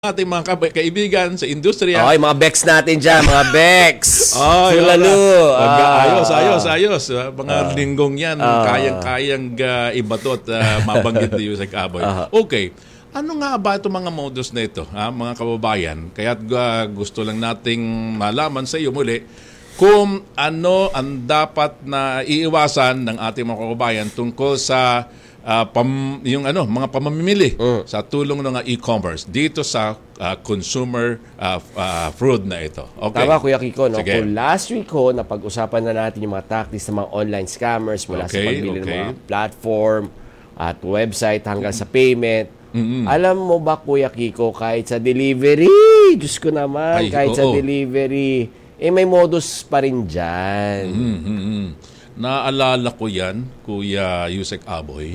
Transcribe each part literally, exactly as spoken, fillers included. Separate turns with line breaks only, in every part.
ating mga ka- kaibigan sa industriya.
Okay, mga Bex natin dyan, mga Bex.
Oh,
Sulalo.
Ah, ayos,
ah,
ayos, ayos. Uh, mga
ah,
linggong yan,
ah,
kayang-kayang uh, ibato at uh, mabanggit ni Yusek Aboy.
ah.
Okay, ano nga ba itong mga modus na ito, ha, mga kababayan? Kaya uh, gusto lang nating malaman sa iyo muli kung ano ang dapat na iiwasan ng ating mga kababayan tungkol sa Uh, pam, yung ano mga pamamimili mm. sa tulong ng uh, e-commerce dito sa uh, consumer uh, uh, fraud na ito. Okay.
Tama, Kuya Kiko. No?
Sige.
Kung last week ko, napag-usapan na natin yung mga tactics ng mga online scammers mula
Okay,
sa pagbili
okay.
ng mga platform at website hanggang sa payment.
Mm-hmm.
Alam mo ba, Kuya Kiko, kahit sa delivery, Diyos ko naman,
Ay,
kahit
oo.
sa delivery, eh may modus pa rin dyan.
Mm-hmm. Naalala ko yan, Kuya Yusek Aboy.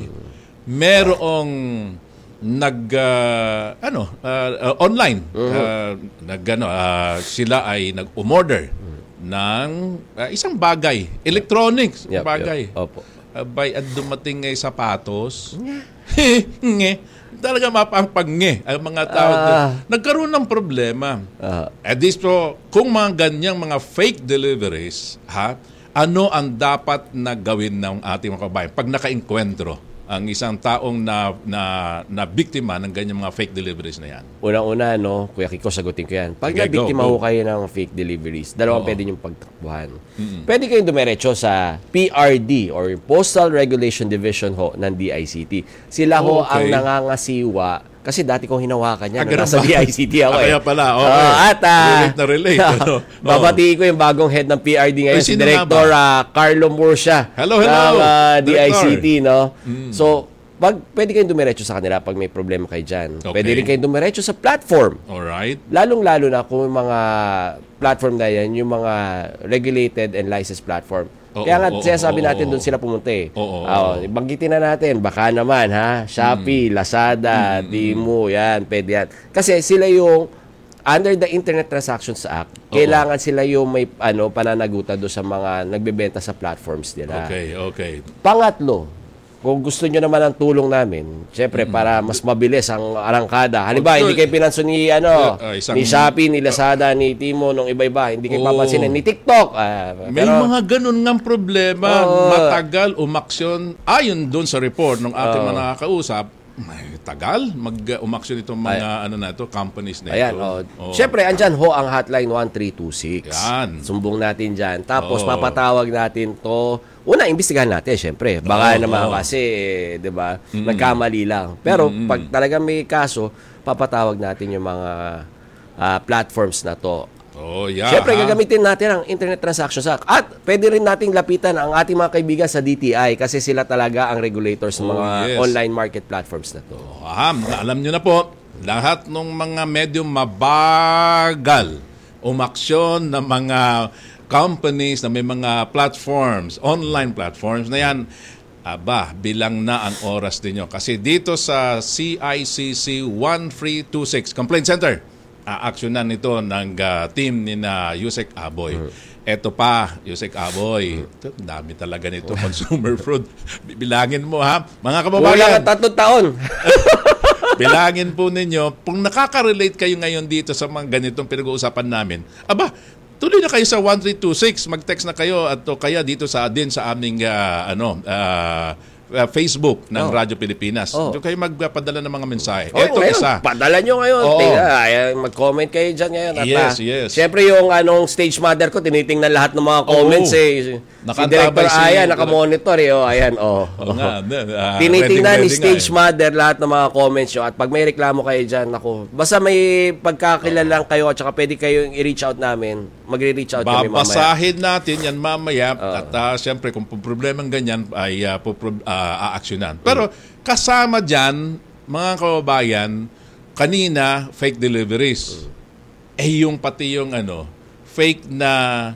Merong nag uh, ano uh, uh, online uh, nag ano, uh, sila ay nag-umorder ng uh, isang bagay, electronics
Yep,
bagay.
yep. Opo.
Abay, at dumating ngay sapatos. Nge. Talaga mapangpangnge ang mga tao.
Ah.
Nagkaroon ng problema.
Ah.
At this po, kung mga ganyang mga fake deliveries, ha, ano ang dapat na gawin ng ating mga kabayan pag naka-enkwentro ang isang taong na, na, na biktima ng ganyang mga fake deliveries na yan?
Unang-una, no, Kuya Kiko, sagutin ko yan. Pag
Okay,
nabiktima
go,
ho
go.
kayo ng fake deliveries, dalawang
Oo.
pwede niyong pagtakbuhan. Mm-hmm. Pwede kayong dumiretso sa P R D or Postal Regulation Division ho ng D I C T. Sila ho
Okay.
ang nangangasiwa. Kasi dati kong hinawakan yan.
Ah,
no,
ganun
nasa
ba?
D I C T ako
Ah,
eh.
kaya pala, okay.
Ah, at, ah,
Relate na relate, ano? Oo.
babatiin ko yung bagong head ng P R D ngayon,
Ay,
si
sino nga
Director ah, Carlo Murcia.
Hello, hello,
ng ah, D I C T,
Director.
no?
Mm.
So, pag pwede kayong dumiretso sa kanila pag may problema kayo dyan.
Okay.
Pwede rin kayong dumiretso sa platform.
Alright.
Lalong-lalo na kung yung mga platform na yan, yung mga regulated and licensed platform.
Oo,
Kaya nga,
oo,
sinasabi
oo,
natin
oo.
doon sila pumunta eh.
Oo,
Ah,
oo.
banggitin na natin, baka naman ha, Shopee, Lazada, Temu, yan, pwede yan. Kasi sila yung, under the Internet Transactions Act, kailangan sila yung may ano pananagutan doon sa mga nagbebenta sa platforms nila.
Okay, okay.
Pangatlo, kung gusto nyo naman ang tulong namin, syempre para mas mabilis ang arangkada. Halimbawa,
Oh,
hindi kayo pinanso ni, ano,
Uh, uh, isang-
ni Shopee, ni Lazada, ni Timo, nung iba-iba. Hindi kayo
Oh.
papansinin. Ni TikTok. Ah,
May
pero,
mga ganun ngang problema.
Oo.
Matagal umaksyon. Ayon doon sa report ng ating
Oo.
mga nakakausap, may tagal mag-umaksyon itong mga ano na ito, companies na
ayan,
ito.
oh.
Oo.
Syempre, andyan ho ang hotline one three two six.
Yan.
Sumbong natin dyan. Tapos,
Oo.
mapatawag natin to. Una, imbestigahan natin, syempre. Baka
Oo,
naman
oo.
kasi, eh, di ba, nagkamali lang. Pero, pag talagang may kaso, papatawag natin yung mga ah, platforms na to.
Oh, yeah.
Siyempre,
ha?
gagamitin natin ang Internet Transactions Act. At pwede rin nating lapitan ang ating mga kaibigan sa D T I kasi sila talaga ang regulators ng
Oh,
mga
yes.
online market platforms na to.
Ah, alam nyo na po, lahat ng mga medyo mabagal umaksyon ng mga companies na may mga platforms, online platforms na yan, aba, bilang na ang oras ninyo. Kasi dito sa C I C C one three two six Complaint Center, aaksyonan ito ng uh, team ni na Yusek Aboy. Eto pa, Yusek Aboy. Ito, dami talaga nito, consumer fraud. Bibilangin mo ha, mga
Wala
kababayan.
ka tatlong taon.
Bilangin po ninyo, kung nakaka-relate kayo ngayon dito sa mga ganitong pinag-uusapan namin, aba, tuloy na kayo sa one three two six, mag-text na kayo at o kaya dito sa din sa aming ah, ano ah, ah, Facebook ng
Oh.
Radyo Pilipinas.
Oh.
Doon kayo magpadala ng mga mensahe.
Oh,
Ito
ngayon,
isa.
padala nyo ngayon.
Oo.
Tingnan, ayan, mag-comment kayo dyan ngayon. At,
Yes,
ah,
yes.
Siyempre yung anong stage mother ko, tinitingnan lahat ng mga comments
Oo.
eh. Si
Nakantabay
Director
si-
Aya, nakamonitor eh. Oh, ayan, oh.
Oo nga, ah,
Tinitingnan
ready,
ni
ready
stage
nga eh.
mother lahat ng mga comments nyo. At pag may reklamo kayo dyan, ako, basta may pagkakilalang kayo at saka pwede kayong i-reach out namin, magre-reach out kami mamaya.
Babasahin natin yan mamaya at uh, siyempre kung problemang ganyan ay uh, pupro- uh, aaksyonan. Pero kasama dyan, mga kababayan, kanina fake deliveries. Eh yung pati yung ano, fake na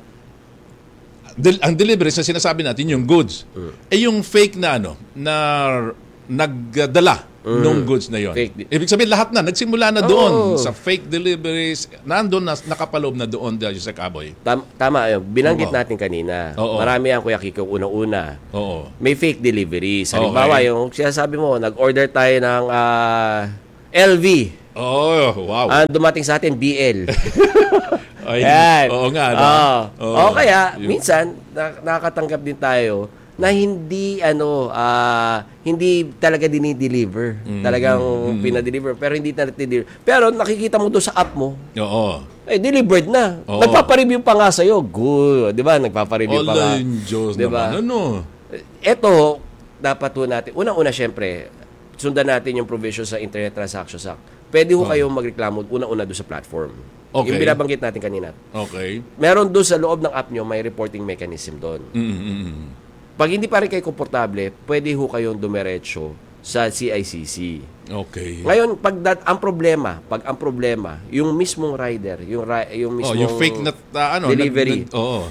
del- ang deliveries na sinasabi natin yung goods. Eh yung fake na ano, na nagdala nung goods na yon.
Fake di-
Ibig sabihin lahat na nagsimula na doon
Oh.
sa fake deliveries, nandoon na nakapaloob na doon dahil sa Kaboy.
Tam- tama, yun. binanggit
Oo.
natin kanina.
Oo.
Marami yan, Kuya Kiko, unang-una.
Oo.
May fake deliveries. Halimbawa,
Okay.
yung sinasabi mo, nag-order tayo ng ah, L V.
Oh, wow.
Ang dumating sa atin, B L.
Ay,
Yan.
oo nga. No?
Oo.
Oo.
O kaya,
Yung-
minsan, na- nakakatanggap din tayo na hindi, ano, ah, hindi talaga dinideliver.
Mm,
Talagang pinadeliver, pero hindi talaga deliver. Pero nakikita mo doon sa app mo,
Oo.
eh, delivered na.
Oo.
Nagpapareview pa nga sa'yo. Good. Di ba? Nagpapareview pa nga.
All in Diyos
Diba?
naman. Ano?
Ito, dapat po natin, unang-una syempre, sundan natin yung provision sa Internet Transactions Act. Pwede ho kayong magreklamo unang-una doon sa platform.
Okay.
Yung binabanggit natin kanina.
Okay.
Meron doon sa loob ng app nyo, may reporting mechanism doon.
Mm-mm.
Pag hindi pa rin kayo komportable, pwede ho kayong dumiretso sa C I C C.
Okay.
Ngayon, pag that, ang problema, pag ang problema, yung mismong rider, yung, ri- yung
Oh,
mismong
yung fake na uh, ano,
delivery,
nag- nag- oo.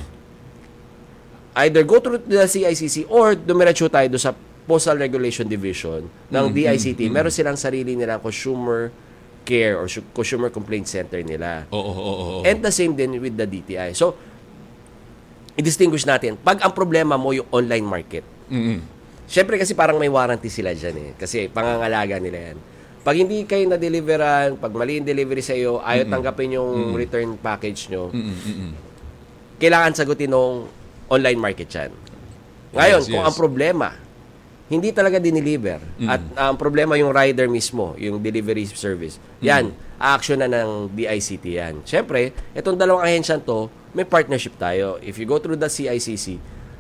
either go through the C I C C or dumiretso tayo doon sa Postal Regulation Division ng
Mm,
D I C T.
mm,
Meron silang sarili nilang consumer care or su- consumer complaint center nila.
Oo, oo, oo, oo.
And the same din with the D T I. So, i-distinguish natin. Pag ang problema mo yung online market,
Mm-mm.
syempre kasi parang may warranty sila dyan eh. Kasi pangangalaga nila yan. Pag hindi kayo na-deliveran, pag mali yung delivery sa iyo, ayaw tanggapin yung return package nyo,
Mm-mm. Mm-mm.
kailangan sagutin ng online market yan. Ngayon,
Yes,
kung
yes.
ang problema, hindi talaga diniliver, at ang problema yung rider mismo, yung delivery service, yan, a-action na ng D I C T yan. Siyempre, itong dalawang ahensyan to, may partnership tayo. If you go through the C I C C,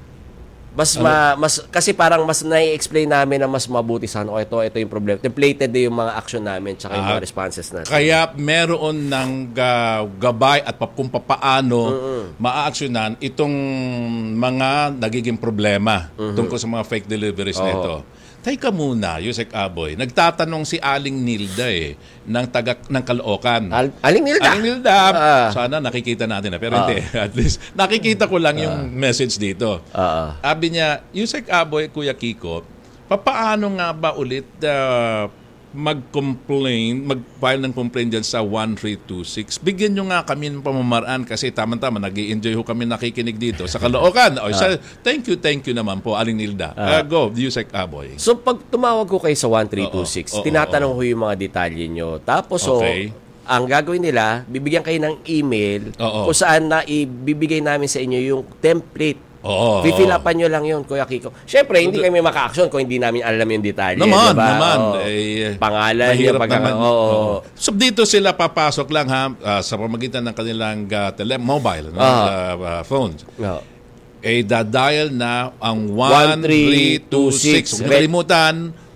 mas ma, mas kasi parang mas nai-explain namin na mas mabuti sa ano, ito ito yung problem. Templated din yung mga action namin tsaka yung
Ah,
mga responses natin.
Kaya meron ng ga- gabay at pa- kung paano maaaksyonan itong mga nagiging problema tungkol sa mga fake deliveries nito. Teka muna, Yusek Aboy, nagtatanong si Aling Nilda eh, ng, taga, ng Caloocan.
Al- Aling Nilda!
Aling Nilda,
Ah.
sana nakikita natin na, pero hindi. At least, nakikita ko lang yung message dito.
Ah, ah.
Sabi niya, Yusek Aboy, Kuya Kiko, papaano nga ba ulit uh, mag-complain, mag-file ng complaint dyan sa one three two six? Bigyan nyo nga kami ng pamamaraan kasi tama-tama, nag-i-enjoy ho kami nakikinig dito sa Caloocan. O, sa, thank you, thank you naman po, Aling Nilda. Uh, go, Yusek Aboy.
So pag tumawag ko kayo sa one three two six,
Oo, oo,
tinatanong ko yung mga detalye nyo. Tapos so,
Okay.
ang gagawin nila, bibigyan kayo ng email
Oo.
kung saan na ibibigay namin sa inyo yung template.
Oo.
Fill upan nyo lang yun, Kuya Kiko. Siyempre, hindi kami maka-action kung hindi namin alam yung detalye.
Naman,
diba?
naman.
Oo.
Eh,
Pangalan,
mahirap
yung pagkaka-
naman.
Oo.
Oo. So dito sila papasok lang ha ah, sa pamagitan ng kanilang uh, tele- mobile no?
Ah.
uh, uh, phones.
Oo.
Eh dadial na ang
one
one
three
three
two
two
six.
six. Huwag niyo kalimutan,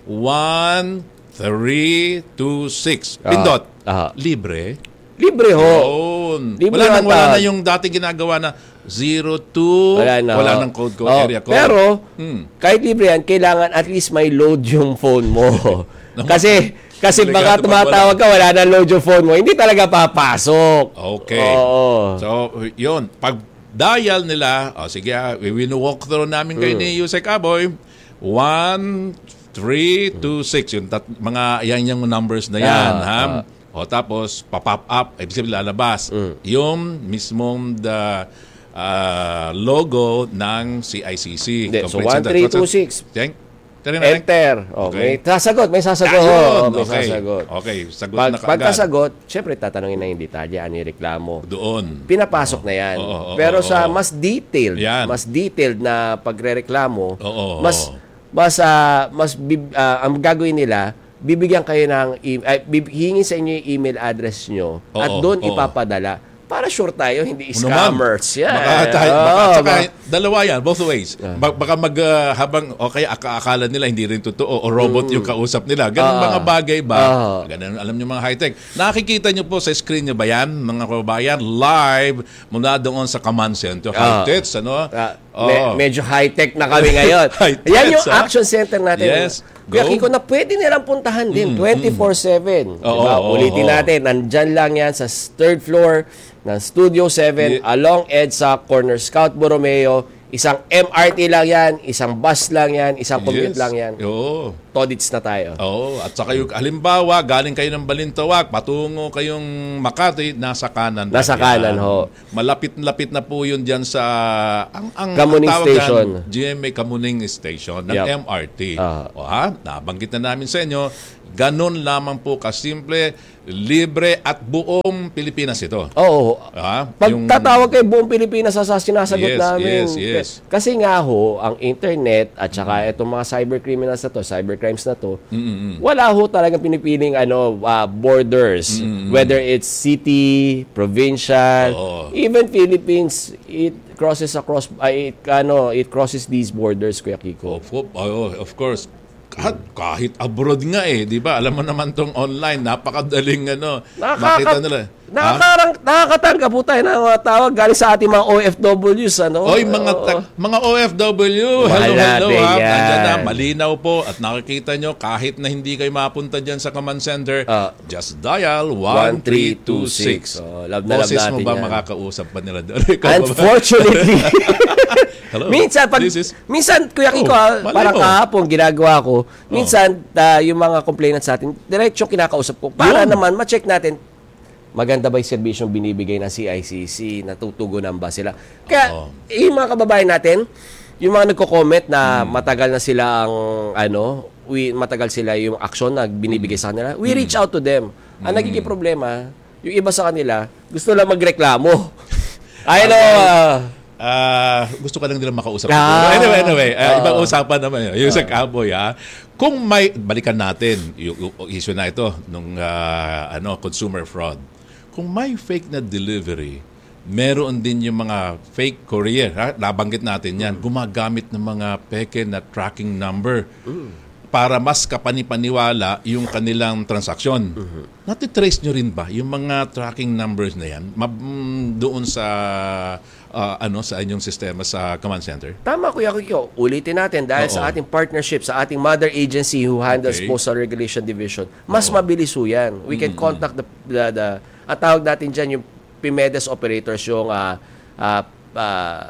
one three two six.
Ah.
Pindot.
Ah.
Libre.
Libre ho.
Yun.
Libre
Wala nang
ang
wala na
tawag.
yung dati ginagawa na zero two.
Wala na.
Wala
ho.
nang code code
Oo.
area code.
Pero,
Hmm.
kahit libre yan, kailangan at least may load yung phone mo. kasi, kasi baka
Delikado pag
tumatawag ka, wala na load yung phone mo, hindi talaga papasok.
Okay.
Oo.
So, yun. Pag dial nila, oh, sige, ah, winu-walk through namin kayo ni Yusek Aboy, one three two six. Yung tat- mga yan yung numbers na yan.
Ah,
ha?
ah.
O tapos, pa-pop up, ibig sabihin lalabas. Yung mismong the ah, logo ng C I C C.
Hindi, so
Complaint
one three two
Center.
six.
Teng? Tering na, teng?
Enter. Oh,
Okay.
may sasagot, may sasagot.
Ayun,
Oo, may
okay.
sasagot.
Okay, sagot
Pag,
na kaagad.
pagkasagot, syempre tatanungin na yung detalye, ano yung reklamo.
Doon.
Pinapasok na yan.
Oo, oo,
Pero
oo,
sa
oo.
mas detailed,
Yan.
mas detailed na pagrereklamo,
Oo,
mas
oo.
mas ah, mas bib- ah, ang gagawin nila, bibigyan kayo ng e- ay, bib- hihingin sa inyo yung email address nyo at
Oo,
doon
oo.
ipapadala para sure tayo hindi
Oo naman.
scammers. Yan.
Baka, tayo,
Oo,
baka, tsaka,
ba-
dalawa yan, both ways. Ba- baka mag, ah, habang, o kaya aka- akala nila hindi rin totoo, o robot yung kausap nila. Ganun
Ah.
mga bagay ba?
Ah.
Ganun, alam nyo mga high-tech. Nakikita nyo po sa screen nyo ba yan, mga kababayan, live mula doon sa command center.
Ah.
High-tech, ano?
Ah,
Oo.
me- medyo high-tech na kami ngayon.
High-tech,
Yan yung
ha?
action center natin.
Yes.
Kuya
Go.
Kiko, na pwede nilang puntahan din twenty-four seven.
Oo,
Diba?
oo,
Ulitin
oo.
natin, nandyan lang yan sa third floor ng Studio seven
Yeah.
along EDSA, corner Scout Borromeo. Isang M R T lang yan, isang bus lang yan, isang commute
Yes.
lang yan.
Oo.
Todits na tayo.
Oo, at saka yung halimbawa, galing kayo ng Balintawak, patungo kayong Makati, nasa kanan. lang
Nasa
yan.
kanan, ho.
Malapit-lapit na po yun dyan sa ang, ang
Kamuning
ang tawag
Station.
dyan, G M A Kamuning Station ng
Yup.
M R T.
Ah.
O ha, nabanggit na namin sa inyo, Ganon lamang po kasimple, libre at buong Pilipinas ito.
Oo.
Ah,
Pag
yung-
tatawag kay buong Pilipinas sa sinasagot
Yes,
namin.
yes, yes.
Kasi nga ho, ang internet at saka itong mga cybercriminals na to, cybercrimes na to, wala ho talagang pinipiling ano, ah, borders. Whether it's city, provincial,
Oo.
even Philippines, it crosses across, ay, it, ano, it crosses these borders, Kuya Kiko.
Of, of, oh, of course. Kahit, kahit abroad nga eh, di ba? Alam mo naman tong online, napakadaling ano, makita nila.
Nakakarang, nakakatanggap po tayo ng mga tawag galing sa ating mga O F Ws. Ano?
Oy, mga ta- mga O F W, hello,
Mahal
hello,
natin
ha.
yan.
Nandiyan na, malinaw po. At nakikita nyo, kahit na hindi kayo mapunta dyan sa command center,
Ah.
just dial one three two six.
Oh, love na love
Boses
natin
mo ba
yan.
makakausap pa nila doon? Ikaw ba ba?
Unfortunately.
Hello.
minsan, pag,
This is...
minsan, Kuya Kiko,
Oh,
ah,
malay
parang
mo.
kahapon, ginagawa ko, minsan, ah, yung mga complainants sa atin, diretso kinakausap ko, para
Yun.
naman, ma-check natin, maganda ba yung serbisyong binibigay ng C I C C, natutugunan ba sila. Kaya,
Oo.
yung mga kababayan natin, yung mga nagko-comment na
Hmm.
matagal na sila ang, ano, we, matagal sila yung aksyon na binibigay sa kanila, we
Hmm.
reach out to them. Ang nagiging problema, yung iba sa kanila, gusto lang magreklamo. I know, ah,
Ah, gusto ka lang nila makausap.
Ah.
Anyway, anyway, ah,
Oo.
ibang usapan naman yun. Yung sa Cowboy, ha? Kung may, balikan natin yung, yung issue na ito, nung ah, ano, consumer fraud. Kung may fake na delivery, meron din yung mga fake courier, ha? Nabanggit natin yan, gumagamit ng mga peke na tracking number para mas kapanipaniwala yung kanilang transaksyon. Natitrace nyo rin ba yung mga tracking numbers na yan mab- mm, doon sa ah, ano sa inyong sistema sa command center?
tama, Kuya Kiko. Ulitin natin dahil
Oo.
sa ating partnership, sa ating mother agency who handles
Okay.
Postal Regulation Division, mas mabilis ho yan. We can contact the, the, the ang tawag natin dyan, yung Pimedes operators, yung ah, ah, ah,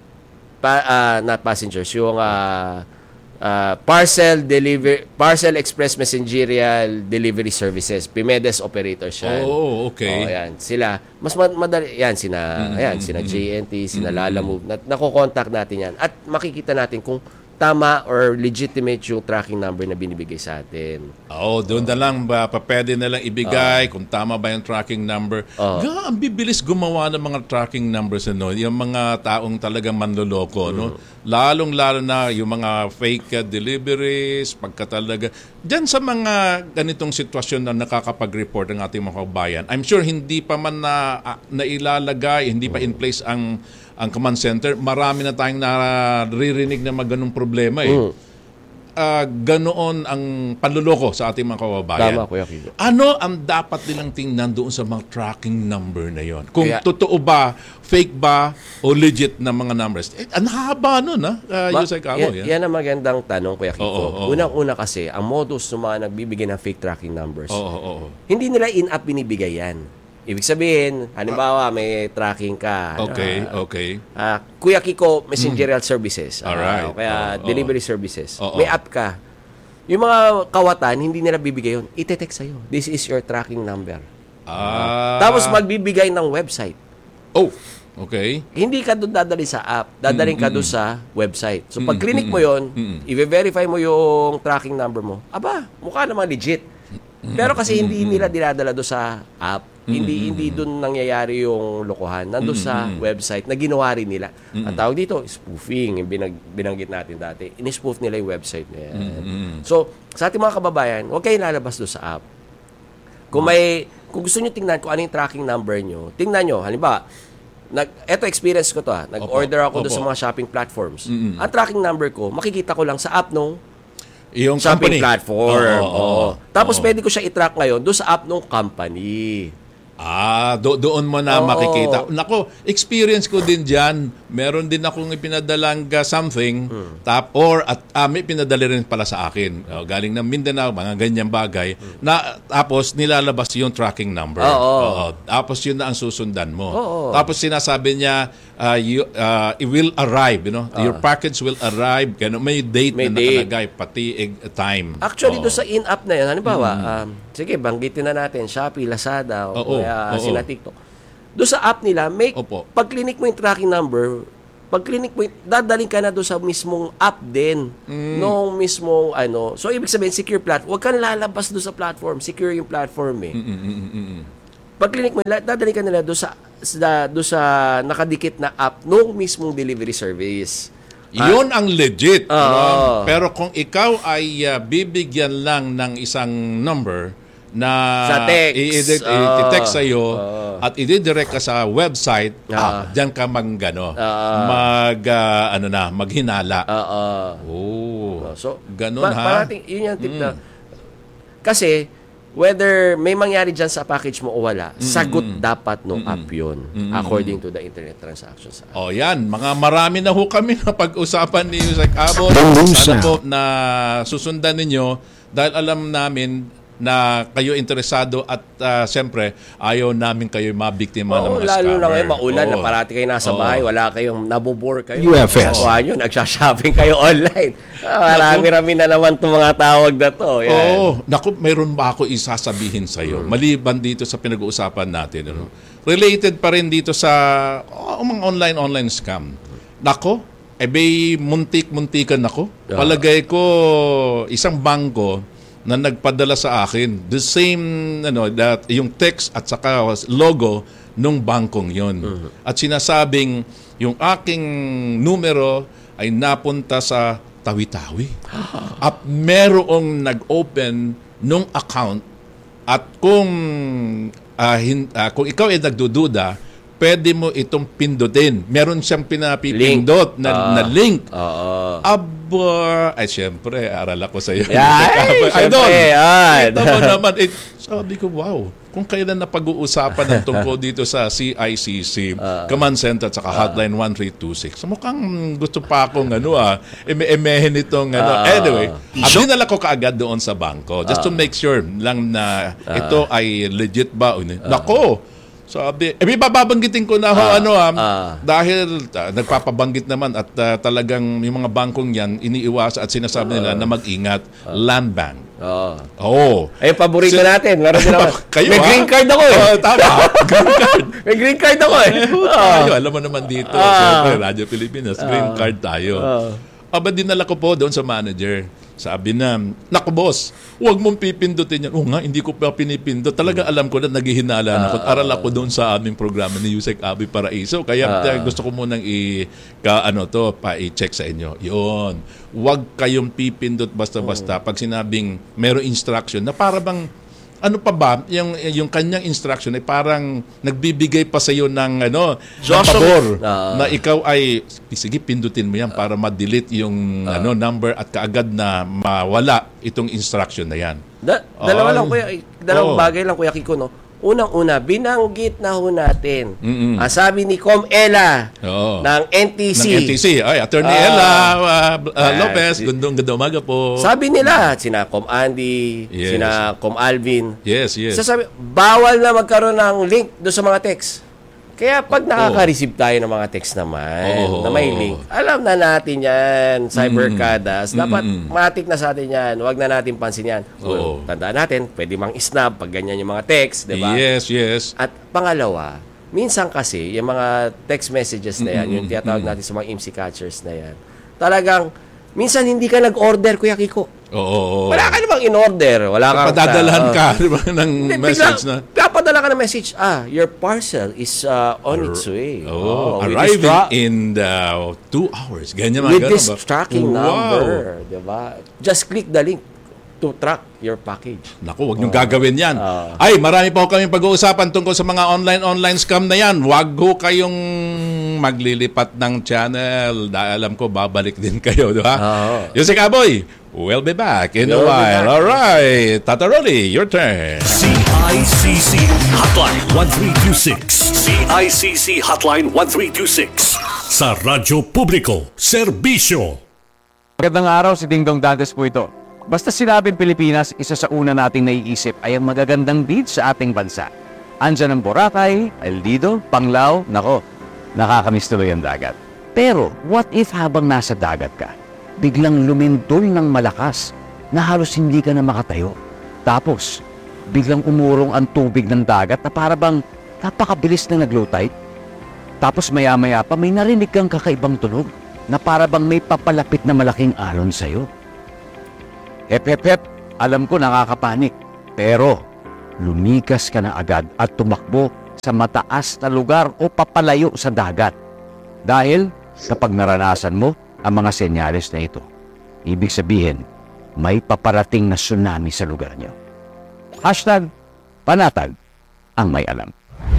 pa, ah, not passengers, yung ah, ah, parcel deliver parcel express messengerial delivery services, Pimedes operators yan.
Oh, okay.
Oh, yan. Sila, mas ma- madali, yan, sina, ayan, sina J N T, sina Lala Move, na, nakokontakt natin yan. At makikita natin kung tama or legitimate yung tracking number na binibigay sa atin.
Oo, doon na lang ba, pa, pwede na lang ibigay kung tama ba yung tracking number.
Oo.
Ga, ang bibilis gumawa ng mga tracking numbers, ano, yung mga taong talagang manloloko, no? Lalong-lalo na yung mga fake uh, deliveries, pagka talaga. Diyan sa mga ganitong sitwasyon na nakakapag-report ng ating mga kabayan, I'm sure hindi pa man na, ah, nailalagay, hindi pa in place ang ang command center. Marami na tayong naririnig na maganong problema eh. Ah, ganoon ang panluloko sa ating mga kababayan.
Tama, Kuya Kiko.
Ano ang dapat nilang tingnan doon sa mga tracking number na yon? Kung
Kaya-
totoo ba, fake ba, o legit na mga numbers? Eh, ang haba nun, ha? Uh,
Ma-
Yusay Cabo,
yan,
yan.
yan ang magandang tanong, Kuya Kiko.
Oo, oo,
Unang-una kasi, ang modus ng mga nagbibigay ng fake tracking numbers,
Oo, oo, oo.
hindi nila in-app binibigay yan. Ibig sabihin, halimbawa, may tracking ka.
Okay,
ah,
okay.
ah, Kuya Kiko, messengerial services. ah,
Alright.
o kaya
Oo,
delivery
oo.
services.
Oo.
May app ka. Yung mga kawatan, hindi nila bibigay yun. Ite-text sa'yo. This is your tracking number.
Ah.
Tapos magbibigay ng website.
Oh, okay.
Hindi ka doon dadali sa app. Dadaling ka doon sa website. So, pag clinic mo yon, i-verify mo yung tracking number mo. Aba, mukha namang legit. Pero kasi hindi nila dinadala doon sa app. Hindi hindi doon nangyayari yung lokohan. Nandun sa website na ginawa rin nila. Ang tawag dito, spoofing. Yung binag, binanggit natin dati. In-spoof nila yung website na yan. So, sa ating mga kababayan, huwag kayong lalabas doon sa app. Kung may, kung gusto nyo tingnan kung ano yung tracking number nyo, tingnan nyo. Halimbawa, nag, eto experience ko to ha. Nag-order ako doon
Opo.
sa mga shopping platforms. Ang tracking number ko, makikita ko lang sa app nung
Yung
shopping
company.
platform.
Oo, oo,
Oo.
oo.
Tapos
Oo.
pwede ko siya i-track ngayon doon sa app ng company.
Ah, do- doon mo na
Oo.
makikita. Nako, experience ko din diyan. Meron din akong ipinadalang uh, something tap or at ah, may pinadala rin pala sa akin. Oh, galing ng Mindanao, mga ganyang bagay na tapos nilalabas yung tracking number.
Oo.
Oo. Tapos yun na ang susundan mo.
Oo.
Tapos sinasabi niya uh, you, uh, it will arrive, you know. Your package will arrive. Ganun, may date
May
na
date.
nakalagay, pati eh, time.
Actually,
Oo.
doon sa in-app na yun, halimbawa, um, sige, banggitin na natin, Shopee, Lazada, o
Oo,
kaya
oo.
sina TikTok. Doon sa app nila, may,
Opo.
pag clinic mo yung tracking number, Pag clinic point, dadaling ka na doon sa mismong app din. Mm. Nung mismong, ano. So, ibig sabihin, secure platform. Huwag kang lalabas doon sa platform. Secure yung platform eh.
Mm-mm-mm-mm.
Pag clinic mo, dadaling ka nila doon sa, sa, doon sa nakadikit na app nung mismong delivery service.
Yun ang legit.
Oo.
No? Pero kung ikaw ay uh, bibigyan lang ng isang number na
Sa text.
i- i-
Oo.
i-text sa'yo
Oo.
at i-direct ka sa website,
Oo.
ah, diyan ka manggano.
Oo.
Mag, uh, ano na, maghinala.
Oo.
Oh.
So,
Ganun,
pa-
ha?
parating, yun yung tip na. Kasi, whether may mangyari dyan sa package mo o wala, sagot dapat nung app yun, according to the internet transactions.
O yan, mga marami na ho kami na pag-usapan ni Yusek Abot.
Bangusa.
Sana po na susundan ninyo dahil alam namin na kayo interesado at uh, siyempre ayaw namin kayo mabiktima ng
Oo,
mga
lalo
scammer.
na ngayon, maulan,
Oo.
na parati kayo nasa
Oo.
bahay, wala kayong nabobore kayo.
U F S.
Nakuha nyo, nagsha-shopping kayo online. Ah, marami-rami na naman itong mga tawag na to. Yan.
Oo. Naku, mayroon ba ako isasabihin sa iyo? Maliban dito sa pinag-uusapan natin. Ano? Related pa rin dito sa oh, mga online-online scam. Nako, eh bay muntik-muntikan ako.
Yeah.
Palagay ko, isang bangko na nagpadala sa akin, the same, ano, that, yung text at saka logo nung bangkong yon. At sinasabing, yung aking numero ay napunta sa Tawi-Tawi. At merong nag-open nung account at kung uh, hin, uh, kung ikaw ay nagdududa, pwede mo itong pindutin. Meron siyang pinapipindot
Link.
na,
Ah.
na link.
Oo.
Aba, ay syempre, aral ako sa iyo.
Ay, syempre, yan.
Ito mo naman, eh, sabi ko, wow, kung kailan na pag-uusapan ng tungkol dito sa C I C C, Command Center, at saka Hotline one three two six. So, mukhang gusto pa akong, ano ah, eme-emehin itong, ano.
Ah.
Anyway, at dinala ko kaagad doon sa bangko, just to make sure lang na ito ay legit ba. Nako, sabi, eh, may bababanggitin ko na ho,
Ah,
ano ah,
ah.
dahil ah, nagpapabanggit naman at ah, talagang yung mga bangkong yan, iniiwasan at sinasabi nila na mag-ingat, land bank.
Oo.
Oo.
Ay, paborito
Si-
natin. Meron din ako.
Kayo,
May
ha?
green card ako eh.
Oo, tama. Green card.
May green card ako eh.
Tayo, alam mo naman dito,
Ah.
siyempre, Radyo Pilipinas, green card tayo. Aba, dinala ko po doon sa manager. Sabi na, naku boss, huwag mong pipindutin yan. Oo nga, hindi ko pa pinipindot. Talaga alam ko na naghihinala na ako. Aral ako doon sa aming programa ni Yusek Abi Paraiso. Kaya uh, gusto ko munang i, ka, ano to, pa i-check sa inyo. Yun. Huwag kayong pipindot basta-basta pag sinabing meron instruction na para bang ano pa ba, yung, yung kanyang instruction ay parang nagbibigay pa sa iyo ng ano, ng pabor
Ah.
na ikaw ay sige pindutin mo yan para ma-delete yung ano number at kaagad na mawala itong instruction na yan.
Da- dalawa
Ay.
lang kuya, dalawang
Oo.
bagay lang kuya Kiko, no. Unang-una, binanggit na ho natin.
Mm-mm.
Ang sabi ni Com Ella
Oo.
ng N T C.
Ng N T C. Ay, Attorney
Ah.
Ella uh, uh,
Ah,
Lopez,
si-
gandong ganda umaga po.
Sabi nila, sina Com Andy,
Yes.
sina Com Alvin.
Yes, yes.
Sasabi, bawal na magkaroon ng link doon sa mga text. Kaya pag nakaka-receive tayo ng mga text naman
Oo.
na may link, alam na natin yan, cyberkadas. Dapat matik na sa atin yan. Huwag na natin pansin yan.
Oo.
Tandaan natin, pwede mang snap pag ganyan yung mga text, di ba?
Yes, yes.
At pangalawa, minsan kasi, yung mga text messages na yan, yung tinatawag natin sa mga I M C catchers na yan, talagang, minsan hindi ka nag-order, Kuya Kiko.
Oo.
Wala ka namang in-order. Wala kang...
Padadalahan
uh,
ka di ba, ng
Hindi,
message
biglang,
na.
Papadala ka ng message, ah, your parcel is uh, on its way.
Oh,
with
arriving
this tra-
in the two hours. Ganyan mga
with
ganun
this
ba?
tracking
Wow.
number. Diba? Just click the link to track your package.
Naku, wag niyong gagawin yan.
Ah.
Ay, marami pa ho kami pag-uusapan tungkol sa mga online-online scam na yan. Wag ho kayong maglilipat ng channel. Dahil alam ko, babalik din kayo, di ba?
Oo.
Yusek Aboy, we'll be back in a
We'll be
while.
back.
All right. Tata Rolly, your turn.
C I C C Hotline one three two six. C I C C Hotline one three two six. Sa Radyo Publiko, Serbisyo.
Magandang araw, si Dingdong Dantes po ito. Basta sinabing Pilipinas, isa sa una nating naiisip ay ang magagandang beach sa ating bansa. Andyan ang Boracay, El Nido, Panglao, nako, nakakamiss tuloy ang dagat. Pero, what if habang nasa dagat ka, biglang lumindol ng malakas na halos hindi ka na makatayo? Tapos, biglang umurong ang tubig ng dagat na para bang napakabilis na nag-low tide? Tapos maya-maya pa may narinig kang kakaibang tunog na para bang may papalapit na malaking alon sa'yo. Hep, hep, hep, alam ko nakakapanik. Pero lumikas ka na agad at tumakbo sa mataas na lugar o papalayo sa dagat. Dahil kapag naranasan mo ang mga senyales na ito, ibig sabihin, may paparating na tsunami sa lugar niyo. Hashtag panatag ang may alam.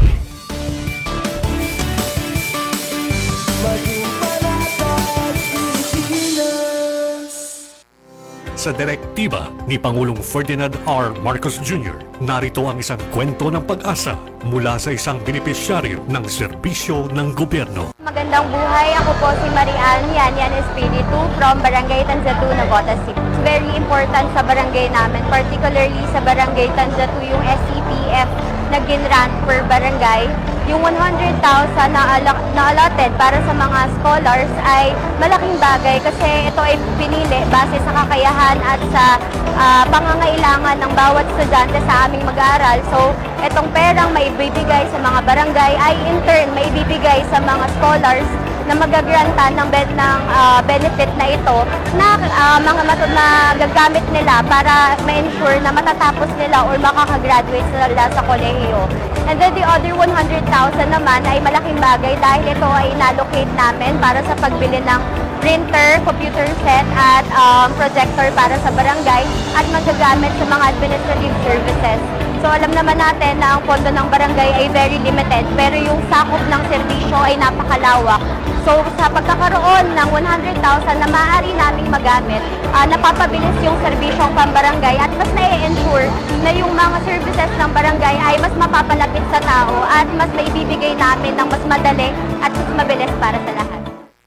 Sa direktiba ni Pangulong Ferdinand R. Marcos Junior, narito ang isang kwento ng pag-asa mula sa isang benepisyaryo ng serbisyo ng gobyerno.
Magandang buhay, ako po si Marian Yan Yan Espiritu from Barangay Tanzatu, Navotas City. It's very important sa barangay namin, particularly sa Barangay Tanzatu, yung S E P F na ginrant per barangay. Yung one hundred thousand na, na allotted para sa mga scholars ay malaking bagay kasi ito ay pinili base sa kakayahan at sa uh, pangangailangan ng bawat estudyante sa aming mag-aaral. So, itong perang maibibigay sa mga barangay ay in turn maibibigay sa mga scholars na magagrantan ng, ben, ng uh, benefit na ito na uh, mga matod na gagamit nila para ma-ensure na matatapos nila or makakagraduate sila sa kolehiyo. And then the other one hundred thousand naman ay malaking bagay dahil ito ay inallocate namin para sa pagbili ng printer, computer set at um, projector para sa barangay at magagamit sa mga administrative services. So alam naman natin na ang pondo ng barangay ay very limited pero yung sakop ng serbisyo ay napakalawak. So sa pagkakaroon ng one hundred thousand na maaari naming magamit, uh, napapabilis yung serbisyong pambarangay at mas na-ensure na yung mga services ng barangay ay mas mapapalapit sa tao at mas maibibigay namin ng mas madali at mas mabilis para sa lahat.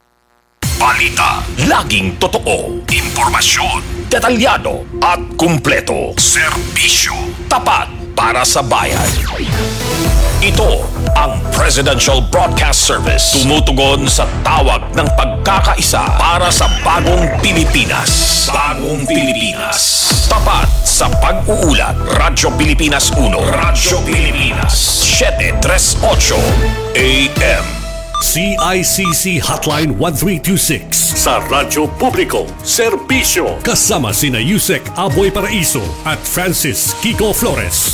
Balita, laging totoo, impormasyon, detalyado at kumpleto. Serbisyo, tapat para sa bayan. Ito ang Presidential Broadcast Service. Tumutugon sa tawag ng pagkakaisa para sa bagong Pilipinas. Bagong Pilipinas. Tapat sa pag-uulat. Radyo Pilipinas uno. Radyo Pilipinas seven thirty-eight A M. C I C C Hotline one three two six sa Radyo Publiko, Serbisyo. Kasama sina Yusek Aboy Paraiso at Francis Kiko Flores.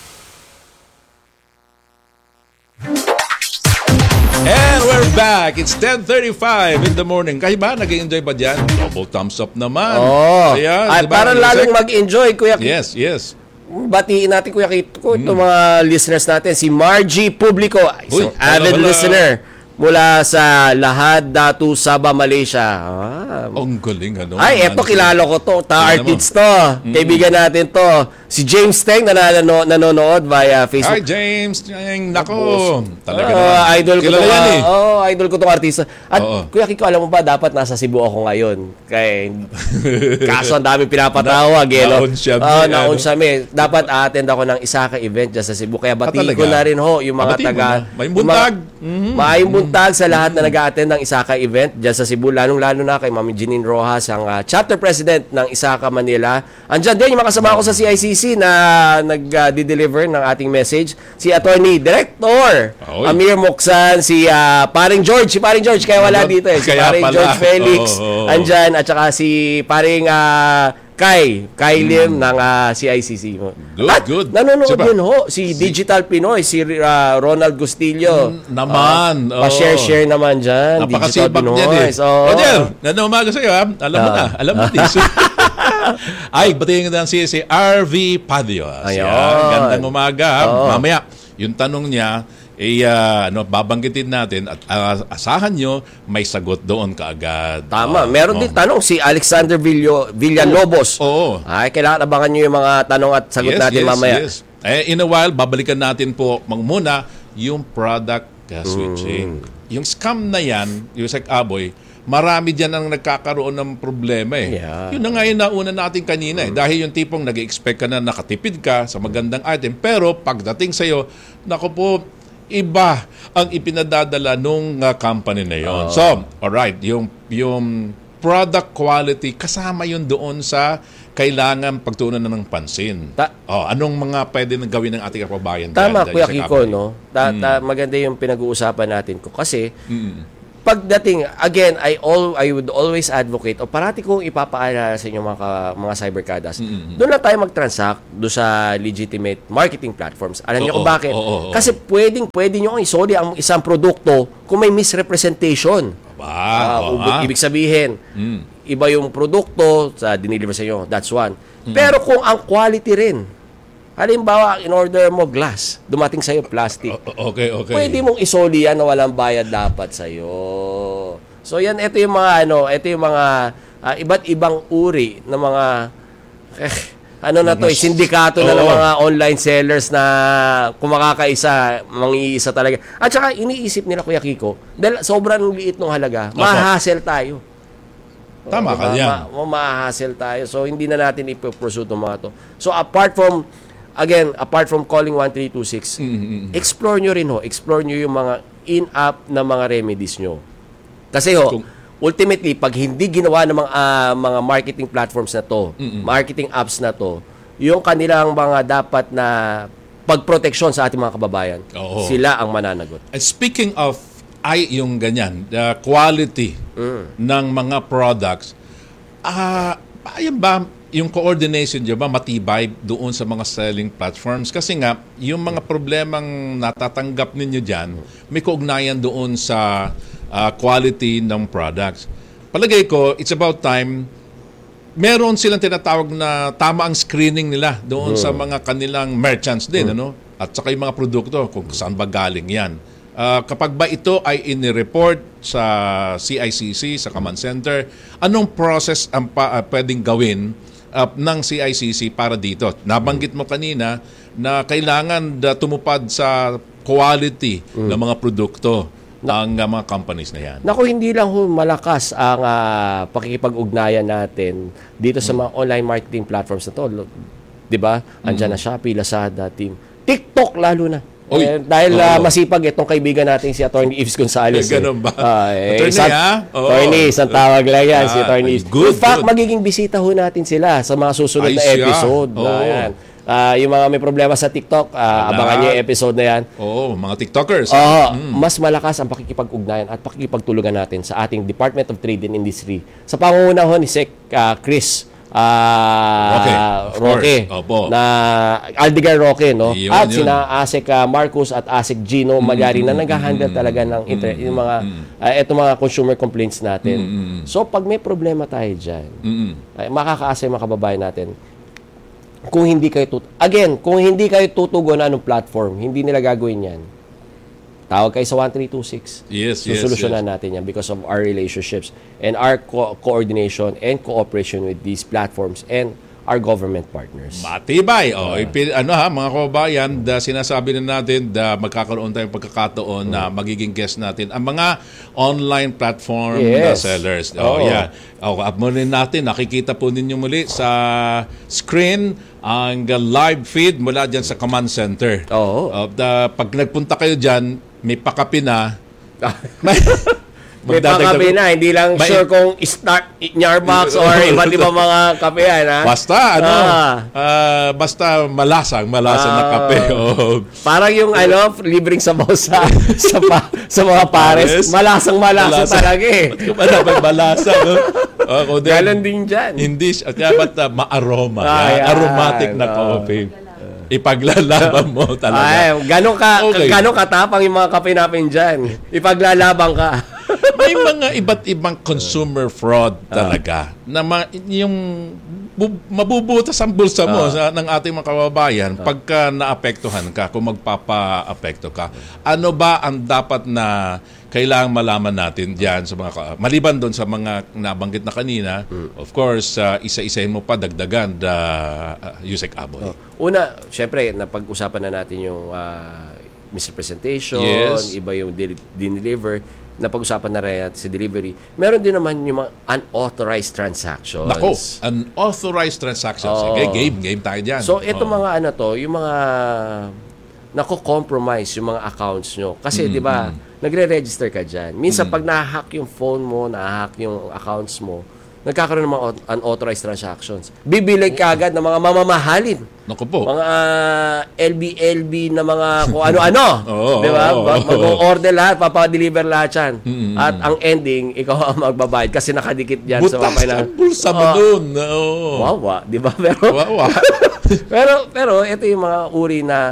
And we're back. It's ten thirty-five in the morning. Kayo ba? Nag-enjoy ba dyan? Double thumbs up naman.
Oh.
Ayan,
Ay,
diba,
para lalong mag-enjoy, Kuya Kiko.
Yes, yes.
Batiin natin, Kuya Kiko, mm. itong mga listeners natin. Si Margie Publico, isang
Uy,
avid
wala, wala.
listener mula sa Lahad, Datu, Sabah, Malaysia. Ah.
Ang galing, ano?
Ay, eto, kilala ko to. Ta-artists to.
Mm-hmm.
Kaibigan natin to. Si James Teng na nanonood, nanonood via Facebook.
Hi, James. Ay, nako. Talaga
Uh,
naman.
idol ko
Kilala
to.
yan eh.
Oh, idol ko tong artista. At
Oo.
Kuya Kiko, alam mo ba, dapat nasa Cebu ako ngayon. Kay, kaso ang dami pinapatawag. Eh, no?
naon siya,
Oo,
eh,
naon
ano?
siya. May. Dapat attend ako ng Isaka event dyan sa Cebu. Kaya batiin
talaga?
ko na rin ho yung mga
Batiin mo
taga...
na. May buntag.
Mm-hmm. May buntag sa lahat na nag-a-attend ng Isaka event dyan sa Cebu. Lalong-lalo na kay Mami Jeanine Rojas, ang uh, chapter president ng Isaka Manila. Andyan din yung mga kasama ko sa C I C C na nag-deliver ng ating message. Si Attorney Director
Oy.
Amir Moksan, si uh, Paring George, si Paring George, kaya wala dito eh. Si
Kaya
Paring
pala.
George Felix,
Oo, oo, oo.
andyan, at saka si Paring uh, Kai, Kai Lim ng uh, C I C C.
Good,
At
good.
nanonood
Siya ba?
din ho, si Digital Pinoy, si uh, Ronald Gustillo.
naman,
Uh,
oo.
pa-share-share naman dyan. Digital
Napakasibak niyan
Pinoy.
eh.
So,
Roger, ganda umaga sa'yo ha. Alam mo
Ah.
na. Alam mo din. Ay, batiin ko na si, si R V Padios.
Ayun.
Yan, gandang umaga ha.
Oo.
Mamaya, yung tanong niya, eh, ah, ano, babanggitin natin at ah, asahan nyo, may sagot doon kaagad.
Tama.
Oh,
Meron
oh.
din tanong si Alexander Villo, Villalobos.
Oo.
Ay, kailangan abangan nyo yung mga tanong at sagot
Yes,
natin
yes,
mamaya.
yes. Eh, in a while, babalikan natin po mang muna yung product uh, switching.
Mm.
Yung scam na yan, yung Sek Aboy, marami dyan ang nagkakaroon ng problema eh.
Yeah.
Yun na nga yung nauna natin kanina eh. Dahil yung tipong nag-expect ka na nakatipid ka sa magandang item, pero pagdating sa'yo, naku po, iba ang ipinadadala nung uh, company na yon. So, alright, yung, yung product quality, kasama yun doon sa kailangan pagtuunan na ng pansin.
Ta-
oh, anong mga pwede nang gawin ng ating kababayan?
Tama,
dyan,
Kuya
dyan sa
Kiko,
company?
no? Ta-
Mm.
ta- maganda yung pinag-uusapan natin ko. Kasi,
Mm.
pagdating, again, I all I would always advocate, o parati kong ipapaalala sa inyo mga, ka- mga cyberkadas,
Mm-mm.
doon na tayo mag-transact doon sa legitimate marketing platforms. Alam niyo
Oo,
kung bakit?
oo, oo.
Kasi pwedeng, pwede nyo isoli ang isang produkto kung may misrepresentation.
Ba,
Ah,
oo
ub-
nga.
ibig sabihin,
Mm.
iba yung produkto sa diniliver sa inyo. That's one. Pero kung ang quality rin, halimbawa, in order mo glass, dumating sa'yo plastic.
O- okay, okay.
Pwede mong isoli yan na walang bayad dapat sa'yo. So yan, ito yung mga ano, ito yung mga ah, iba't ibang uri ng mga eh, ano na to,
Mga
eh, sindikato na ng
oo.
mga online sellers na kung makakaisa, mangiisa talaga. At saka iniisip nila, Kuya Kiko, dahil sobrang liit ng halaga,
Opo.
mahahassle tayo.
Tama ka
diba?
yan.
Ma- mahahassle tayo. So, hindi na natin ipupursue itong mga to. So, apart from, again, apart from calling one three two six,
Mm-mm.
explore nyo rin ho. Explore nyo yung mga in-app na mga remedies nyo. Kasi ho,
Kung-
ultimately, pag hindi ginawa ng mga, ah, mga marketing platforms na to, marketing apps na to, yung kanilang mga dapat na pagproteksyon sa ating mga kababayan,
Oo.
sila ang mananagot.
And speaking of ay yung ganyan, the quality ng mga products, ah, ayan ba, yung coordination nyo ba matibay doon sa mga selling platforms? Kasi nga, yung mga problemang natatanggap ninyo dyan, may kaugnayan doon sa ah, quality ng products. Palagay ko, it's about time meron silang tinatawag na tama ang screening nila doon sa mga kanilang merchants din, ano? At saka yung mga produkto, kung saan ba galing yan. Ah, kapag ba ito ay inireport sa C I C C, sa Command Center, anong process ang pa, ah, pwedeng gawin ah, ng C I C C para dito? Nabanggit mo kanina na kailangan da, tumupad sa quality ng mga produkto ng ah, mga companies na yan.
Naku, hindi lang ho malakas ang ah, pakikipag-ugnayan natin dito sa mga online marketing platforms na to. Lo- 'Di ba? Andiyan na Shopee, Lazada, Team, TikTok lalo na.
Uy,
Eh, dahil
oo.
ah, masipag itong kaibigan natin si Attorney Yves Gonzalez.
Eh, ganun ba?
Ah, eh,
Attorney,
isang-
ha? Oo.
Attorney, isang tawag lang yan, si
Ah,
Attorney Yves.
good,
In fact,
good.
magiging bisita ho natin sila sa mga susunod
Ay,
na
siya.
episode.
Oo.
Ayan. Ah, yung mga may problema sa TikTok, ah,
Wala.
abangan niyo yung episode na yan.
Oo, mga TikTokers.
Oo, mas malakas ang pakikipag-ugnayan at pakikipagtulugan natin sa ating Department of Trade and Industry sa pangungunahan ni Sec ah, Chris ah,
Roque, of
Roque,
course. Opo.
na Aldigar Roque, no?
Yun,
at
yun.
sina Asek ah, Marcos at Asek Gino Malyari na nag-handle talaga ng inter- yung mga ah, etong mga consumer complaints natin. So pag may problema tayo diyan,
Mm-mm.
ay makakaasa yung mga kababayan natin. Kung hindi kayo tut again, kung hindi kayo tutugunan ng platform, hindi nila gagawin 'yan. Tawag kayo sa one three two six.
Yes, yes,
Susolusyonan
yes.
natin 'yan because of our relationships and our co- coordination and cooperation with these platforms and our government partners.
Matibay. Oh, ipil, ano ha, mga kababayan, da, sinasabi na natin da magkakaroon tayong pagkakataon na magiging guest natin ang mga online platform na
Yes.
sellers. Oh,
Oo.
yeah. Oh, up mo rin natin, nakikita po ninyo muli sa screen ang live feed mula dyan sa Command Center.
Oo.
Uh, da, pag nagpunta kayo dyan, may pakapi na. May,
May
magdadagdag-
pakape na, hindi lang
May-
sure kung start Starbucks or iba't ibang mga kape yan, ha?
Basta, ano,
Ah.
ah, basta malasang, malasang na
Ah.
kape. Oh.
Parang yung ano, libreng sabaw sa sa, pa, sa mga pares,
Pares.
malasang malasa
Malasa.
talaga eh.
Wala ba malasa, no? Ako din.
Ganon din dyan.
Hindi siya, kaya ba't uh, ma-aroma?
Ah,
yan?
yan.
Aromatic na
Ah.
coffee. Ipaglalaban mo
Ay,
talaga.
ganon ka,
Okay.
ganon katapang yung mga kape natin dyan. Ipaglalabang ka.
May mga iba't ibang consumer fraud
Ah.
talaga na ma- yung bu- mabubutas ang bulsa mo
Ah.
sa, ng ating mga kababayan pagka naapektuhan ka, kung magpapa-apekto ka. Ano ba ang dapat na kailangang malaman natin diyan sa mga ka- maliban doon sa mga nabanggit na kanina,
Hmm.
of course, uh, isa-isahin mo pa dagdagan da uh, Yusek Aboy.
Una, syempre, napag-usapan na natin yung ah, misrepresentation,
Yes.
iba yung deli- dineliver, napag-usapan na rin sa delivery. Meron din naman yung mga unauthorized transactions.
Nako, unauthorized transactions.
Oo.
Okay, game, game tayo diyan.
So, ito
Oo.
mga ano to, yung mga nako-compromise yung mga accounts nyo. Kasi, di ba, nagre-register ka dyan. Minsan, pag na-hack yung phone mo, na-hack yung accounts mo, nagkakaroon ng mga unauthorized transactions. Bibili ka agad ng mga mamamahalin.
Naku po.
Mga uh, L B L B na mga kung ano-ano.
Oo,
di ba?
oo, oo.
Mag-order lahat, papadeliver lahat yan.
Mm-hmm.
At ang ending, ikaw ang magbabayad kasi nakadikit yan sa mga
Butas ang bulsa mo dun. Oo.
Wawa, di ba? Pero,
Wawa.
pero, pero, ito yung mga uri na,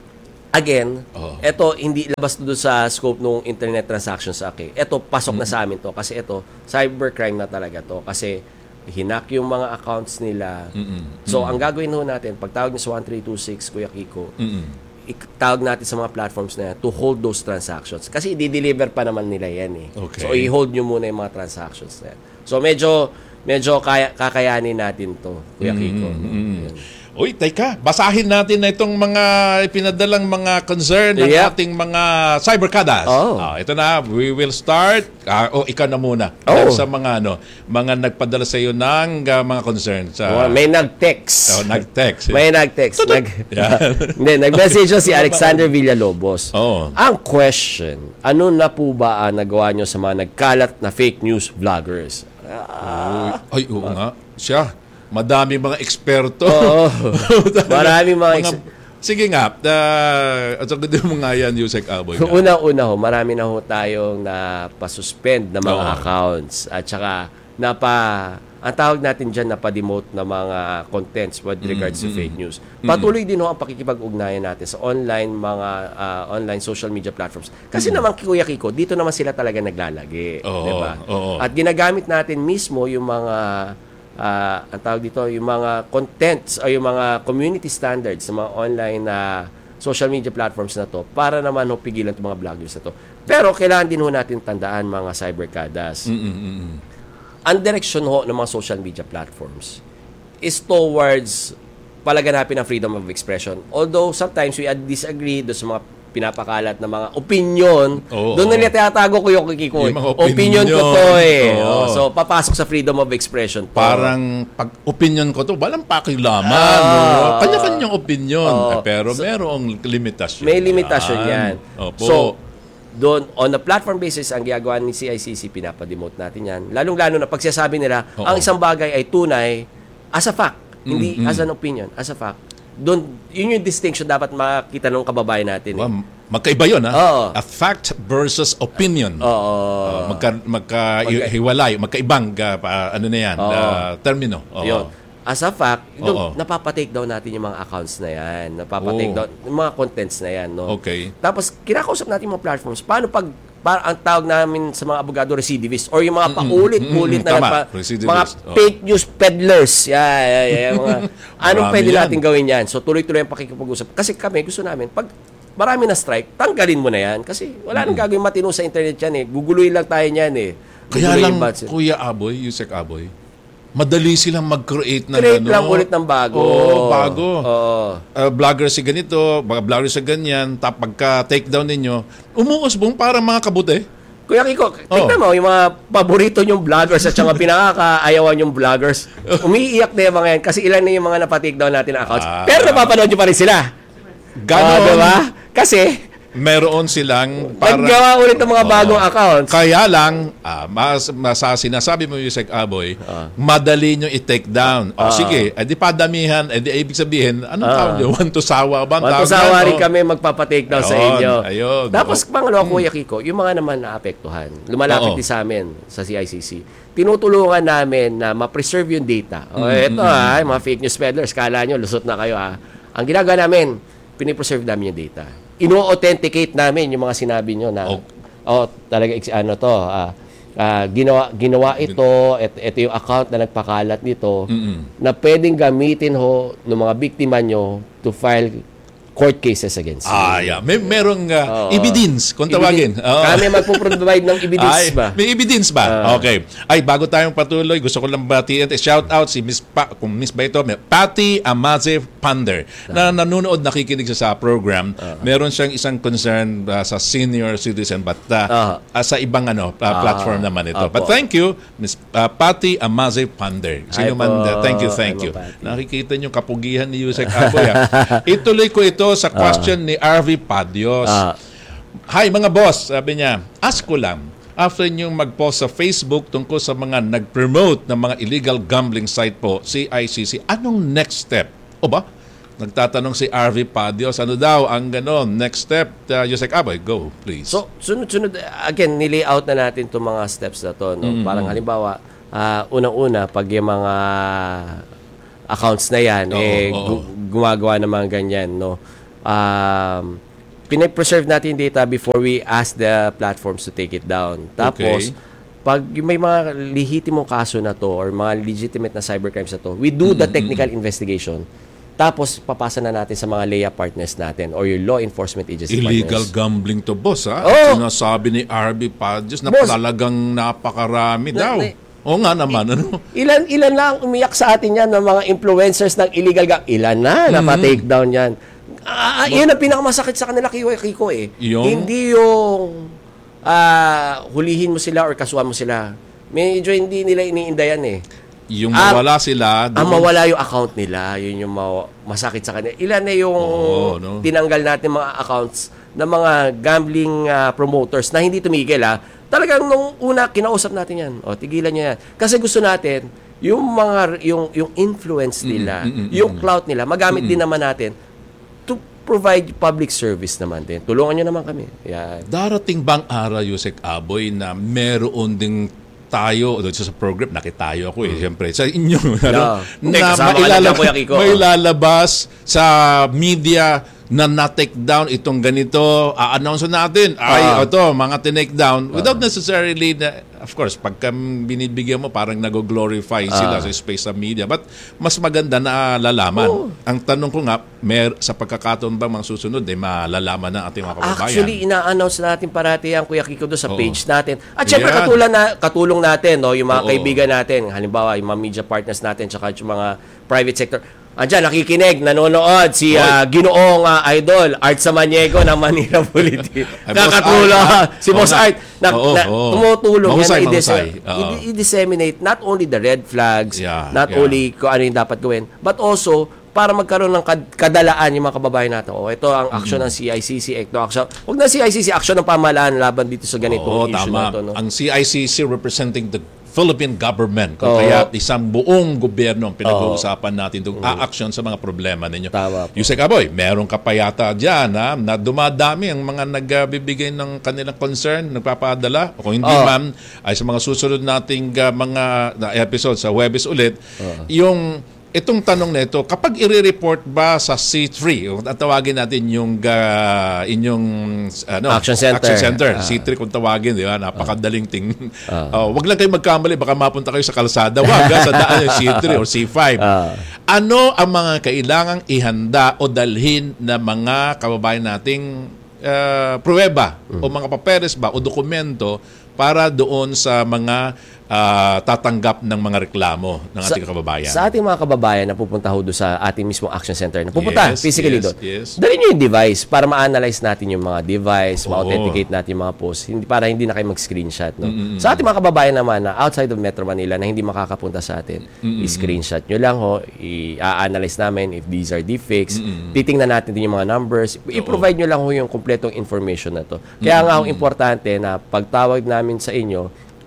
again,
Oh.
ito hindi labas doon sa scope ng internet transactions sa akin. Ito, pasok na sa amin to. Kasi ito, cybercrime na talaga to. Kasi, hinak yung mga accounts nila.
Mm-mm.
So, ang gagawin ho natin, pag tawag niyo sa one three two six, Kuya Kiko,
Mm-mm.
itawag natin sa mga platforms na yan to hold those transactions. Kasi i-deliver pa naman nila yan eh.
Okay.
So, i-hold nyo muna yung mga transactions na yan. So, medyo, medyo kaya, kakayanin natin to, Kuya Kiko.
Mm-hmm. Yan. Uy, teka, basahin natin na itong mga pinadalang mga concern ng
Yep.
ating mga cyberkadas.
Oh.
Ah, ito na, we will start. Ah, oh, ikaw na muna.
Oh.
Dahil sa mga ano, mga nagpadala sa iyo ng uh, mga concern sa
Oh, may nag-text.
oh, nag-text.
May nag-text. Nag,
Yan.
Hindi, nag-message siya si Alexander Villalobos.
Oh.
Ang question, ano na po ba ang nagawa nyo sa mga nagkalat na fake news vloggers?
Uy, ay, oo nga. Siya, madami mga eksperto.
Oo. Maraming mga ex-
Sige nga, uh, at saka din mo nga yan, Yusek Aboy. nga.
Una-una ho, marami na ho tayong napasuspend na mga
Oo.
accounts. At saka, napa, ang tawag natin dyan, napademote na mga contents with regards to fake news. Patuloy din ho ang pakikipag-ugnayan natin sa online, mga ah, online social media platforms. Kasi naman, Kuya Kiko, dito naman sila talaga naglalagi.
Oo,
Diba?
oo.
At ginagamit natin mismo yung mga ah, ang tawag dito, yung mga contents o yung mga community standards sa mga online na social media platforms na to para naman ho pigilan itong mga vloggers na to. Pero kailangan din ho natin tandaan mga cyberkadas.
Mm-mm-mm.
Ang direksyon ho ng mga social media platforms is towards palaganapin ang freedom of expression. Although sometimes we disagree do sa mga pinapakalat na mga opinion,
Oo,
doon
oo.
nila tinatago ko yung kiko.
Yung mga
Opinion ko
opinion.
to eh.
Oo.
Oh, so, papasok sa freedom of expression to.
Parang pag opinion ko to, walang pakilaman.
Ah.
no? Kanya-kanyang opinion.
Oo.
Eh, pero merong limitasyon.
May limitasyon yan.
Opo.
So, doon, on a platform basis, ang ginagawa ni C I C C, pinapademote natin yan. Lalong-lalo na pagsasabi nila,
Oo.
ang isang bagay ay tunay as a fact, hindi
Mm-mm.
as an opinion, as a fact. Doon, yun yung distinction dapat makita ng kababayan natin. Eh.
Well, magkaiba yun, ha?
Oo.
A fact versus opinion.
Oo.
Uh, magka, magka-hiwalay, magkaibang uh, pa- ano na yan,
Oo.
uh, termino. Oo.
Yun. As a fact,
Oo.
doon, napapatake down natin yung mga accounts na yan. Napapatake
Oo.
down yung mga contents na yan. No?
Okay.
Tapos, kinakausap natin yung mga platforms. Paano pag, para ang tawag namin sa mga abogado, recidivist, or yung mga paulit-ulit
Mm-mm.
na
Tama.
nagpa,
Recidivist.
mga
Oo.
fake news peddlers. Yeah, yeah, yeah, mga, anong
Marami
pwede
yan.
natin gawin yan? So, tuloy-tuloy ang pakikipag-usap. Kasi kami, gusto namin, pag marami na strike, tanggalin mo na yan. Kasi wala nang gagawin matino sa internet yan eh. Guguluhin lang tayo niyan eh.
Kaya
Guguluhin
lang,
ba sila?
Kuya Aboy, Yusek Aboy, madali silang mag-create ng
Create
ano.
lang ulit ng bago.
Oo, bago.
Oo.
Uh, vlogger si ganito, mga vlogger sa ganyan, tapos pagka take down ninyo, umuusbong para mga kabuti.
Kuya Kiko, tingnan mo, yung mga paborito nyong vloggers at saka pinakakaayawan yung vloggers, umiiyak na yung mga yan kasi ilan na yung mga napatake down natin na accounts.
Ah.
Pero napapanood nyo pa rin sila.
Ganon.
Ah, diba? Kasi,
Meron silang para
naggawa ulit ng mga
Oo.
bagong accounts.
Kaya lang, ah, mas, mas sa sinasabi mo, Yusek Aboy, madali nyo i-take down. O sige, edi padamihan, edi ibig sabihin, anong tawag nyo? One to sawa ba? ang tawag
Matusawa
yan,
rin
o?
kami magpapatake down sa
Ayun,
inyo.
ayun.
Tapos, pangalawa, Kuya Kiko, yung mga naman naapektuhan, lumalapit
Oo.
din sa amin sa C I C C, tinutulungan namin na ma-preserve yung data. O,
Mm,
eto ha, mga fake news peddlers, kala nyo, lusot na kayo ha. Ang ginagawa namin, pinipreserve namin yung data. Ino-authenticate namin yung mga sinabi nyo na,
Oh.
oh, talaga, ex- ano to, ah, ah, ginawa, ginawa ito, et, ito yung account na nagpakalat nito,
Mm-mm.
na pwedeng gamitin ho ng mga biktima nyo to file court cases against you.
Ah, yeah. May merong uh,
Oo.
evidence, kung tawagin.
Evidence.
Oo.
Kami magpo-provide ng evidence
Ay,
ba?
May evidence ba?
Ah.
Okay. Ay, bago tayong patuloy, gusto ko lang batiin. Shout out si Miss Pa, kung Miss ba ito, Patty Amaze Pander, na nanonood, nakikinig siya sa program. Meron siyang isang concern uh, sa senior citizen, but uh,
Ah.
uh, sa ibang ano uh, platform naman ito.
Apo.
But thank you, Miss uh, Patty Amaze Pander. Sino
Ay
man,
po.
uh, thank you, thank
Ay
you.
po, Patty.
Nakikita niyo kapugihan ni Yusek Aboy. ah. Ituloy ko ito sa question ni R V Padios.
Ah.
Hi mga boss, sabi niya, ask ko lang, after nyo mag-post sa Facebook tungkol sa mga nag-promote ng mga illegal gambling site po, C I C C, anong next step? O ba? Nagtatanong si R V Padios, ano daw ang ganon? Next step, uh, Yusek Aboy, go, please.
So, sunod-sunod, again, nilay-out na natin itong mga steps na to. No?
Mm-hmm.
Parang halimbawa, uh, unang-una, pag yung mga accounts na yan,
Oo,
eh,
oo.
gu- gumagawa ng mga ganyan, no? Um, pinapreserve natin yung data before we ask the platforms to take it down. Tapos,
Okay.
pag yung may mga lehitimong kaso na to or mga legitimate na cybercrimes na to, we do the technical investigation. Tapos, papasa na natin sa mga L E A partners natin or your law enforcement agency
Illegal
partners.
gambling to, boss, ha?
Oo.
Sinasabi ni R V Padios na
Boss.
talagang napakarami
Na-
daw.
na-
Oo nga naman, ano?
Ilan ilan lang umiyak sa atin yan ng mga influencers ng illegal ga- ilan na napa-take down yan. Ah, yun ang pinakamasakit sa kanila, Kiko, Kiko eh.
Yung?
Hindi yung ah, hulihin mo sila or kasuhan mo sila. Medyo hindi nila iniinda yan eh.
Yung
Ah,
mawala sila.
Ang
doon-
mawala yung account nila, yun yung maw- masakit sa kanila. Ilan na yung
Oo, no?
tinanggal natin mga accounts ng mga gambling ah, promoters na hindi tumigil ha. Talagang nung una kinausap natin yan. O tigilan niyo yan. Kasi gusto natin yung mga yung yung influence nila, yung clout nila, magamit din naman natin to provide public service naman din. Tulungan niyo naman kami. Yan.
Darating bang araw, Yusek Aboy, na meron ding tayo, doon sa program, nakitayo ako eh, siyempre, sa inyo, ano,
Hindi,
na
kasama ka lang
mailalab-
dyan, Kuya Kiko.
may lalabas sa media na na-take down itong ganito, a-announce natin, ay,
Ah.
ito, mga tinake down, without necessarily, na, of course, pagka binibigyan mo, parang nag-glorify sila
Ah.
sa space sa media, but mas maganda na lalaman.
Oh.
Ang tanong ko nga, mer sa pagkakataon bang mga susunod, eh, malalaman ng ating mga kababayan.
Actually, ina-announce natin parati yan, Kuya Kiko, doon sa
Oo.
page natin. At syempre,
Yan.
katulong, na, katulong natin, no, yung mga
Oo.
kaibigan natin, halimbawa, yung mga media partners natin, tsaka yung mga private sector. Andiyan, nakikinig, nanonood, si ah, Ginoong ah, Idol, Art Samaniego ng Manila Bulletin.
Ay, Boss
Nakatulong,
Art, ah.
si
Oo
Boss
nga.
Art, na,
Oo,
na,
oo.
tumutulong
Mahusay,
yan na i-dis-
mahusay. Oo.
i- i-disseminate not only the red flags,
Yeah,
not
yeah.
only kung ano yung dapat gawin, but also, para magkaroon ng kad- kadalaan yung mga kababayan natin. O, ito ang action ng C I C C, ito action. Huwag na C I C C, action ng pamahalaan laban dito sa
Oo,
ganitong issue
tama.
na ito. No?
Ang C I C C representing the Philippine government. Kung
Oo.
kaya isang buong gobyerno ang pinag-uusapan natin itong a-action sa mga problema ninyo.
Tama po.
Yusek Aboy, meron ka pa yata dyan ha, na dumadami ang mga nagbibigay ng kanilang concern, nagpapadala. O kung hindi
Oo.
man, ay sa mga susunod nating uh, mga na episode sa Webis ulit, yung itong tanong na ito, kapag i-report ba sa C three, o tawagin natin yung uh, inyong ano,
Action Center.
Action Center.
Ah.
C three kung tawagin, di ba? Napakadaling ting. Uh, wag lang kayo magkamali, baka mapunta kayo sa kalsada. Wag ha, sa daan yung C three or C five.
Ah.
Ano ang mga kailangang ihanda o dalhin na mga kababayan nating uh, pruweba o mga papeles ba o dokumento para doon sa mga ah, tatanggap ng mga reklamo ng
Sa-
ating kababayan?
Sa ating mga kababayan na pupunta ho doon sa ating mismo action center, na pupunta
Yes,
physically
yes,
doon.
yes.
Dali nyo yung device para ma-analyze natin yung mga device,
Oo.
ma-authenticate natin yung mga posts, hindi, para hindi na kayo mag-screenshot. No? Sa ating mga kababayan naman na outside of Metro Manila na hindi makakapunta sa atin, i-screenshot nyo lang ho, i-analyze namin if these are deepfakes, titingnan natin din yung mga numbers, i-provide nyo lang ho yung kompletong information na to. Kaya nga ho importante na pagtawag namin sa inyo,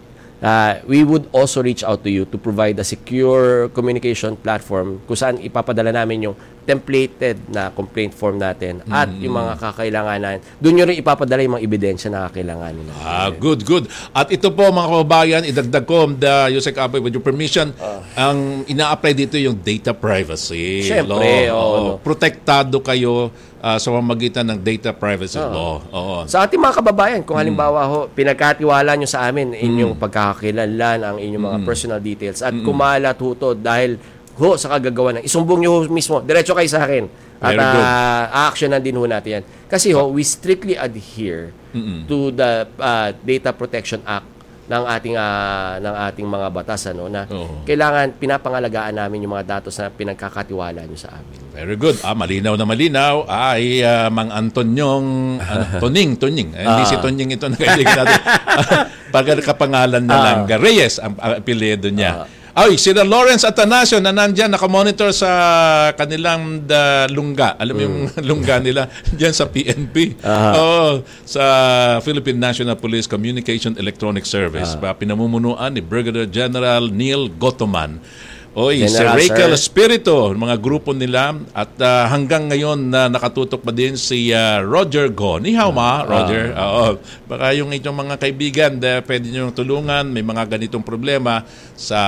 Uh, we would also reach out to you to provide a secure communication platform kung saan ipapadala namin yung templated na complaint form natin at yung mga kakailanganan. Doon nyo rin ipapadala yung mga ebidensya na kakailanganin natin.
Ah, good, good. At ito po mga kababayan, idagdag ko, the Yusek Aboy, with your permission, ang ina-apply dito yung data privacy
Siyempre,
law.
oo,
Oo.
no.
Protektado kayo ah, sa pamamagitan ng data privacy law. Oo.
Sa ating mga kababayan, kung halimbawa ho, pinagkatiwala nyo sa amin inyong pagkakakilanlan, ang inyong mga personal details at kumalat ho to dahil ho sa kagagawa ng isumbong nyo ho mismo, diretso kayo sa akin. At
Very good.
uh, a-actionan din ho natin yan. Kasi ho, we strictly adhere to the uh, Data Protection Act ng ating uh, ng ating mga batas ano na
Oo.
kailangan pinapangalagaan namin yung mga datos na pinagkakatiwala nyo sa amin.
Very good. Ah, malinaw na malinaw ay ah, Mang Antonyong ano, Toning, Toning. Eh, hindi si Tonying ito na kailangan natin. Pagka kapangalan na lang. Reyes ang ang apelyido niya. Ay, sila Lawrence Atanasio na nandyan, nakamonitor sa kanilang da, lungga. Alam mo yung lungga nila dyan sa P N P. Oo, sa Philippine National Police Communication Electronic Service. Pa, pinamumunuan ni Brigadier General Neil Gotoman. Oy, si
General,
Rachel
sir.
Espiritu, mga grupo nila. At ah, hanggang ngayon na nakatutok pa din si ah, Roger Go. Ni hao ma, Roger. Oo. Baka yung inyong mga kaibigan, de, pwede nyo tulungan. May mga ganitong problema sa,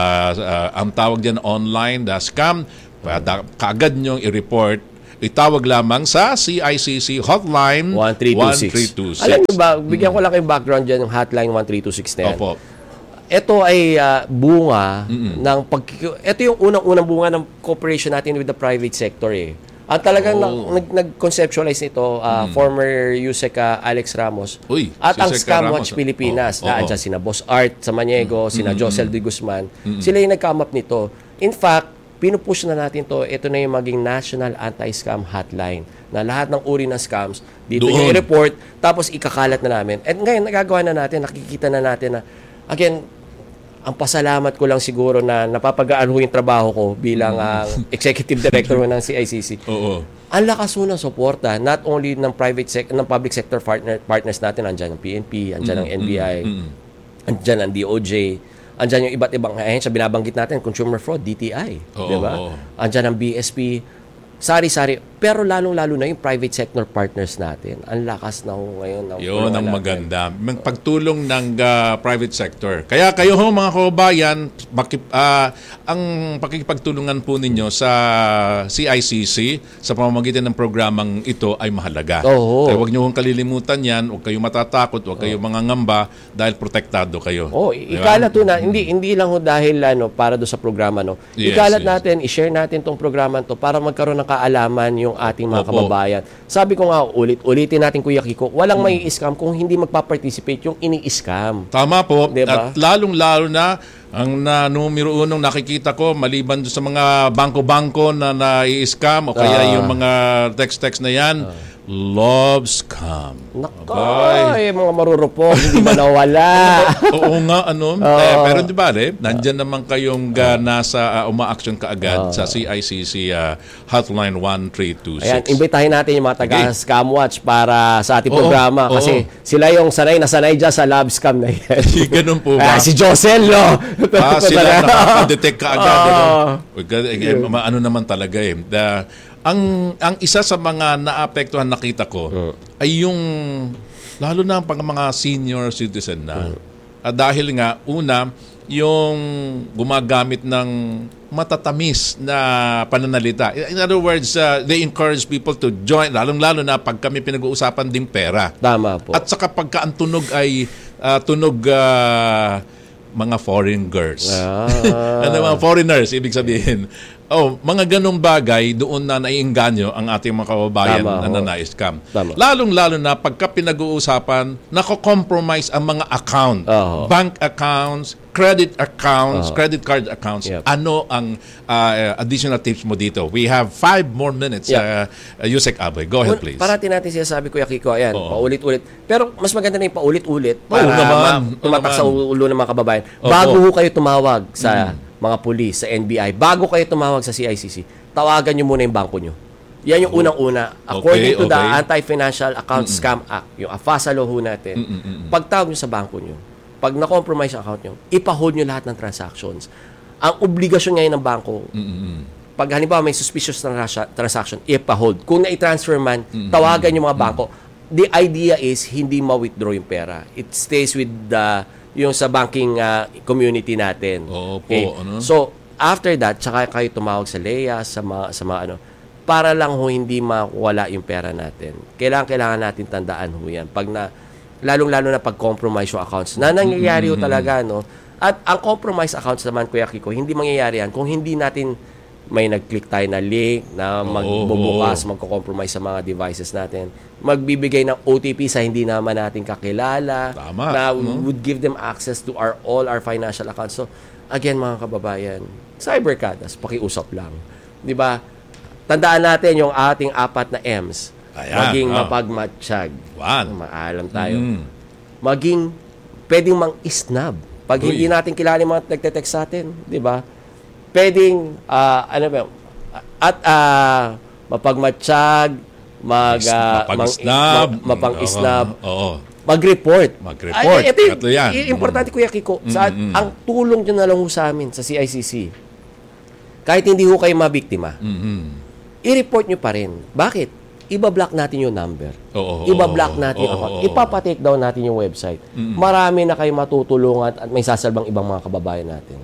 ah, ang tawag dyan online, the scam. Da, kaagad nyo i-report. Itawag lamang sa C I C C hotline
one three two six.
one three two six.
Alam niyo ba, bigyan ko lang kayo background dyan, yung hotline one three two six na yan.
Opo.
Ito ay uh, bunga Mm-mm. ng pag ito yung unang-unang bunga ng cooperation natin with the private sector eh. At talagang
Oh.
nag, nag-conceptualize nito uh, mm. former Yusek uh, Alex Ramos.
Uy,
at
si
ang
Sec
Scam
Ramos.
Watch Pilipinas
Oh.
na
Oo.
andyan sina Boss Art Samaniego,
Mm.
sina
Mm-mm.
Josel de Guzman. Sila yung nag-come up nito. In fact, pinupush na natin to. Ito na yung maging National Anti-Scam Hotline na lahat ng uri ng scams dito
Doon.
yung i-report tapos ikakalat na namin. At ngayon nagagawa na natin, nakikita na natin na again, ang pasalamat ko lang siguro na napapagaan ho yung trabaho ko bilang uh, executive director ng C I C C.
Oo.
Ang lakas ho ng suporta, not only ng private sec- ng public sector partner partners natin, andyan ang P N P, andyan ang N B I, andyan ang D O J, andyan yung iba't ibang ahensya, binabanggit natin, consumer fraud, D T I,
Oo,
di ba?
oo.
Andyan ang B S P, sari-sari. Pero lalong-lalo na yung private sector partners natin. Ang lakas na ho ngayon. Ng
Yun ang
natin.
maganda. May pagtulong ng ah, private sector. Kaya kayo ho mga kababayan, makip, ah, ang pakikipagtulungan po ninyo sa C I C C sa pamamagitan ng programang ito ay mahalaga.
Oo.
Kaya huwag niyo hong kalilimutan yan, huwag kayong matatakot, huwag kayong mangangamba dahil protektado kayo.
Oh,
Di ba?
ikalat to na hindi hindi lang ho dahil ano para do sa programa no.
Yes,
Ikalat
yes.
natin, i-share natin tong programa to para magkaroon ng kaalaman yung ating mga
Opo.
kababayan. Sabi ko nga ulit-ulitin natin Kuya Kiko, walang may scam kung hindi magpa-participate yung ini-scam.
Tama po.
Diba?
At lalong-lalo na ang na, numero unong nakikita ko maliban doon sa mga bangko-bangko na nai-scam o kaya
Ah.
yung mga text-text na yan, love scam.
Nako,
Abay.
eh, mga marurupok, hindi manawala.
Oo nga, ano. Eh, pero di ba, eh, nandyan naman kayong uh, nasa uh, uma-action kaagad sa C I C C uh, hotline one three two six.
Ayan, imbitahin natin yung mga taga-Scam Watch para sa ating
Oo,
programa
oo.
kasi sila yung sanay na sanay dyan sa love scam na yan.
Ganun po
Ah,
ba?
si Josel, no?
Ah, sila nakaka-detect ka agad.
Oo.
ano? Huwag ka- eh, ma- ano naman talaga eh. The, ang ang isa sa mga naapektuhan nakita ko ay yung lalo na pang mga senior citizen na. Ah, dahil nga una yung gumagamit ng matatamis na pananalita. In other words, uh, they encourage people to join, lalong-lalo na pag kami pinag-uusapan ding pera.
Tama po.
At saka pagka ang tunog ay ah, tunog ah, mga foreign girls.
Ah.
Ano mga foreigners, ibig sabihin. Oh, mga ganong bagay doon na naiinganyo ang ating mga kababayan
Tama,
na
ho.
nanai-scam.
Tama.
Lalong-lalo na pagka pinag-uusapan, nako-compromise ang mga account.
Oo.
Bank accounts, credit accounts, credit card accounts.
Yep.
Ano ang ah, additional tips mo dito? We have five more minutes.
Yep.
Uh, uh, Yusek Aboy, go ahead please.
Parati natin sinasabi, Kuya Kiko, ayan,
Oo.
paulit-ulit. Pero mas maganda na yung paulit-ulit
Oo
para
naman,
ma-
oo
tumatak
naman.
sa ulo ng mga kababayan.
Opo.
Bago ho kayo tumawag sa mga pulis, sa N B I, bago kayo tumawag sa C I C C, tawagan nyo muna yung bangko nyo. Yan yung unang-una. According
Okay,
to the
okay.
Anti-Financial Account Scam Act, yung AFASA law ho natin, pagtawag nyo sa bangko nyo, pag na-compromise ang account nyo, ipa-hold nyo lahat ng transactions. Ang obligasyon ngayon ng bangko, pag halimbawa may suspicious transa- transaction, ipa-hold. Kung na-transfer man, tawagan yung mga bangko. The idea is hindi ma-withdraw yung pera. It stays with the yung sa banking uh, community natin.
Oo po, ano?
So, after that, tsaka kayo tumawag sa L E A, sa mga, sa mga ano, para lang ho hindi mawala yung pera natin. Kailangan, kailangan natin tandaan ho yan. Pag na, lalong-lalo na pag-compromise yung accounts, na nangyayari ho talaga, no? At ang compromise accounts naman, Kuya Kiko, hindi mangyayari yan kung hindi natin may nag-click tayo na link na magbubukas, magko-compromise sa mga devices natin, magbibigay ng O T P sa hindi naman natin kakilala,
Tama,
na
no?
would give them access to our all our financial accounts. So, again, mga kababayan, cybercadas, pakiusap lang. Di ba? Tandaan natin yung ating apat na M's.
Ayan,
Maging
oh.
mapagmatsyag.
One.
Maalam tayo.
Mm.
Maging pwedeng mang-isnab. Pag
Uy.
hindi natin kilala yung mga nagte-text sa atin, di ba? Pwedeng, ah, ano ba, at uh, mapagmatsyag, mag, uh,
mapag-snab,
mag, mapang-snab,
Oo. oo.
mag-report.
Mag-report.
Ay, ito yung,
Ito yan.
yung importante, Kuya Kiko. Sa,
Mm, mm.
Ang tulong nyo na lang ho sa amin, sa C I C C, kahit hindi ho kayo mabiktima,
Mhm.
i-report nyo pa rin. Bakit? Iba-block natin yung number.
Oo,
Iba-block
oo,
natin yung
oo,
account.
oo.
Ipapatake down natin yung website.
Mm.
Marami na kayo matutulungan at may sasalbang ibang mga kababayan natin.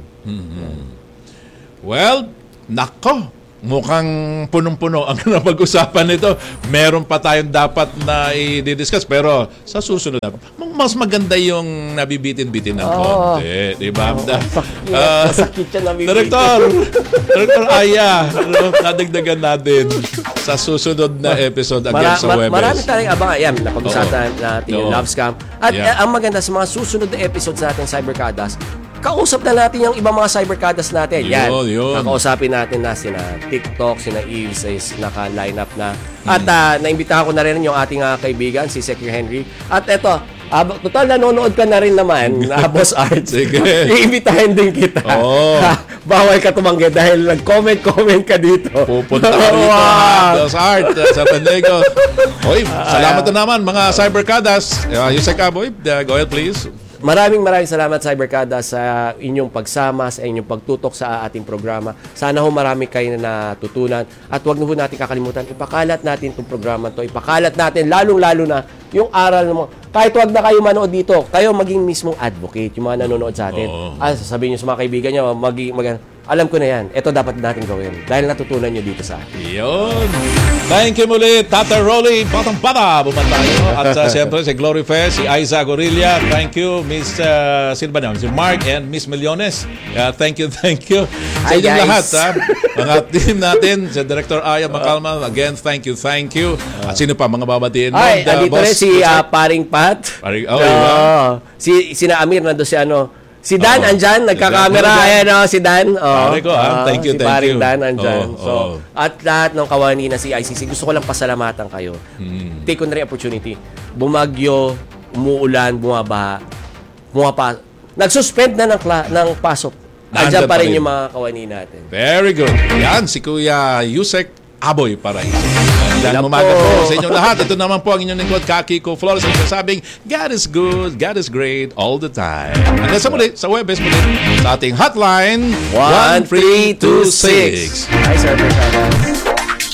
Well, nako. Mukhang punong-puno ang napag-usapan nito. Meron pa tayong dapat na i-discuss. Pero sa susunod na, mas maganda yung nabibitin-bitin ng
Oo.
konti. Di ba?
Sakit.
Ah,
Masakit yan namin.
Director! Director Aya, ano, nadagdagan natin sa susunod na episode again
Mara-
sa
ma-
Webes.
marami tayong abangan. Yan, napag-usapan natin yung
Oo.
love scam. At
Yeah.
eh, ang maganda sa mga susunod na episodes natin, Cyberkadas, kausap na natin yung ibang mga cyberkadas natin. Yan.
Yun, yun.
Kakausapin natin na sina TikTok, sina Eves is naka-line up na. At uh, naimbitahan ko na rin yung ating uh, kaibigan, si Secretary Henry. At eto, uh, total nanonood ka na rin naman, na Boss Arts.
Sige.
Iimbitahin din kita.
Oo.
Bawal ka tumanggi dahil nag-comment-comment ka dito.
Pupunta ka rito,
Wow.
ha? Dos Art, uh, sa Pendeco. Hoy, salamat na naman, mga cyberkadas. Uh, Yusek Aboy, uh, go ahead please.
Maraming maraming salamat, Cyberkada, sa inyong pagsama, sa inyong pagtutok sa ating programa. Sana ho marami kayo na natutunan. At huwag na ho natin kakalimutan, ipakalat natin itong programa to. Ipakalat natin, lalong-lalo na yung aral mo. Kahit huwag na kayo manood dito, kayo maging mismong advocate, yung mga nanonood sa atin.
Oo.
Ah, sasabihin nyo sa mga kaibigan nyo, maging, mag, alam ko na yan, ito dapat natin gawin. Dahil natutunan nyo dito sa atin.
Yun. Thank you muli, Tata Rolly, Batang Bata, bumantayo. At uh, siyempre si Glory Fest, si Aiza Gorilla. Thank you, Miss uh, sino ba naman? Si Mark and Miss Millones. Uh, thank you, thank you. Sa
Hi,
inyong
guys.
lahat, ha? Mga team natin, si Director Aya Macalma. Again, thank you, thank you. At sino pa, mga babatiin mo?
Ay,
The
andito
boss,
rin si
Yusek?
ah, Paring Pat.
Paring- oh,
Oo.
diba?
Si, sina Amir, nandun si ano, si Dan,
Oo.
andyan, nagkakamera.
Si Dan.
Ayan o, si Dan. Oh,
Pare ko, ah. Thank you,
si
thank
Paring
you.
Dan, andyan.
Oo,
so,
oo.
at lahat ng kawani na si I C C, gusto ko lang pasalamatan kayo.
Hmm.
Take ko na rin opportunity. Bumagyo, umuulan, bumabaha, bumapa. Nagsuspend na ng, kla- ng pasok.
Nandyan
Andyan pa
pa
rin
rin.
yung mga kawani natin.
Very good. Yan, si Kuya Yusek Aboy para isa. Magandang
Hello
umaga
po.
po sa inyong lahat. Ito naman po ang inyong lingkod, Kiko Flores. Ang sasabing, God is good, God is great all the time. Hanggang sa muli, sa Webes muli, sa ating hotline,
one three two six. Hi, Sir Berkadas.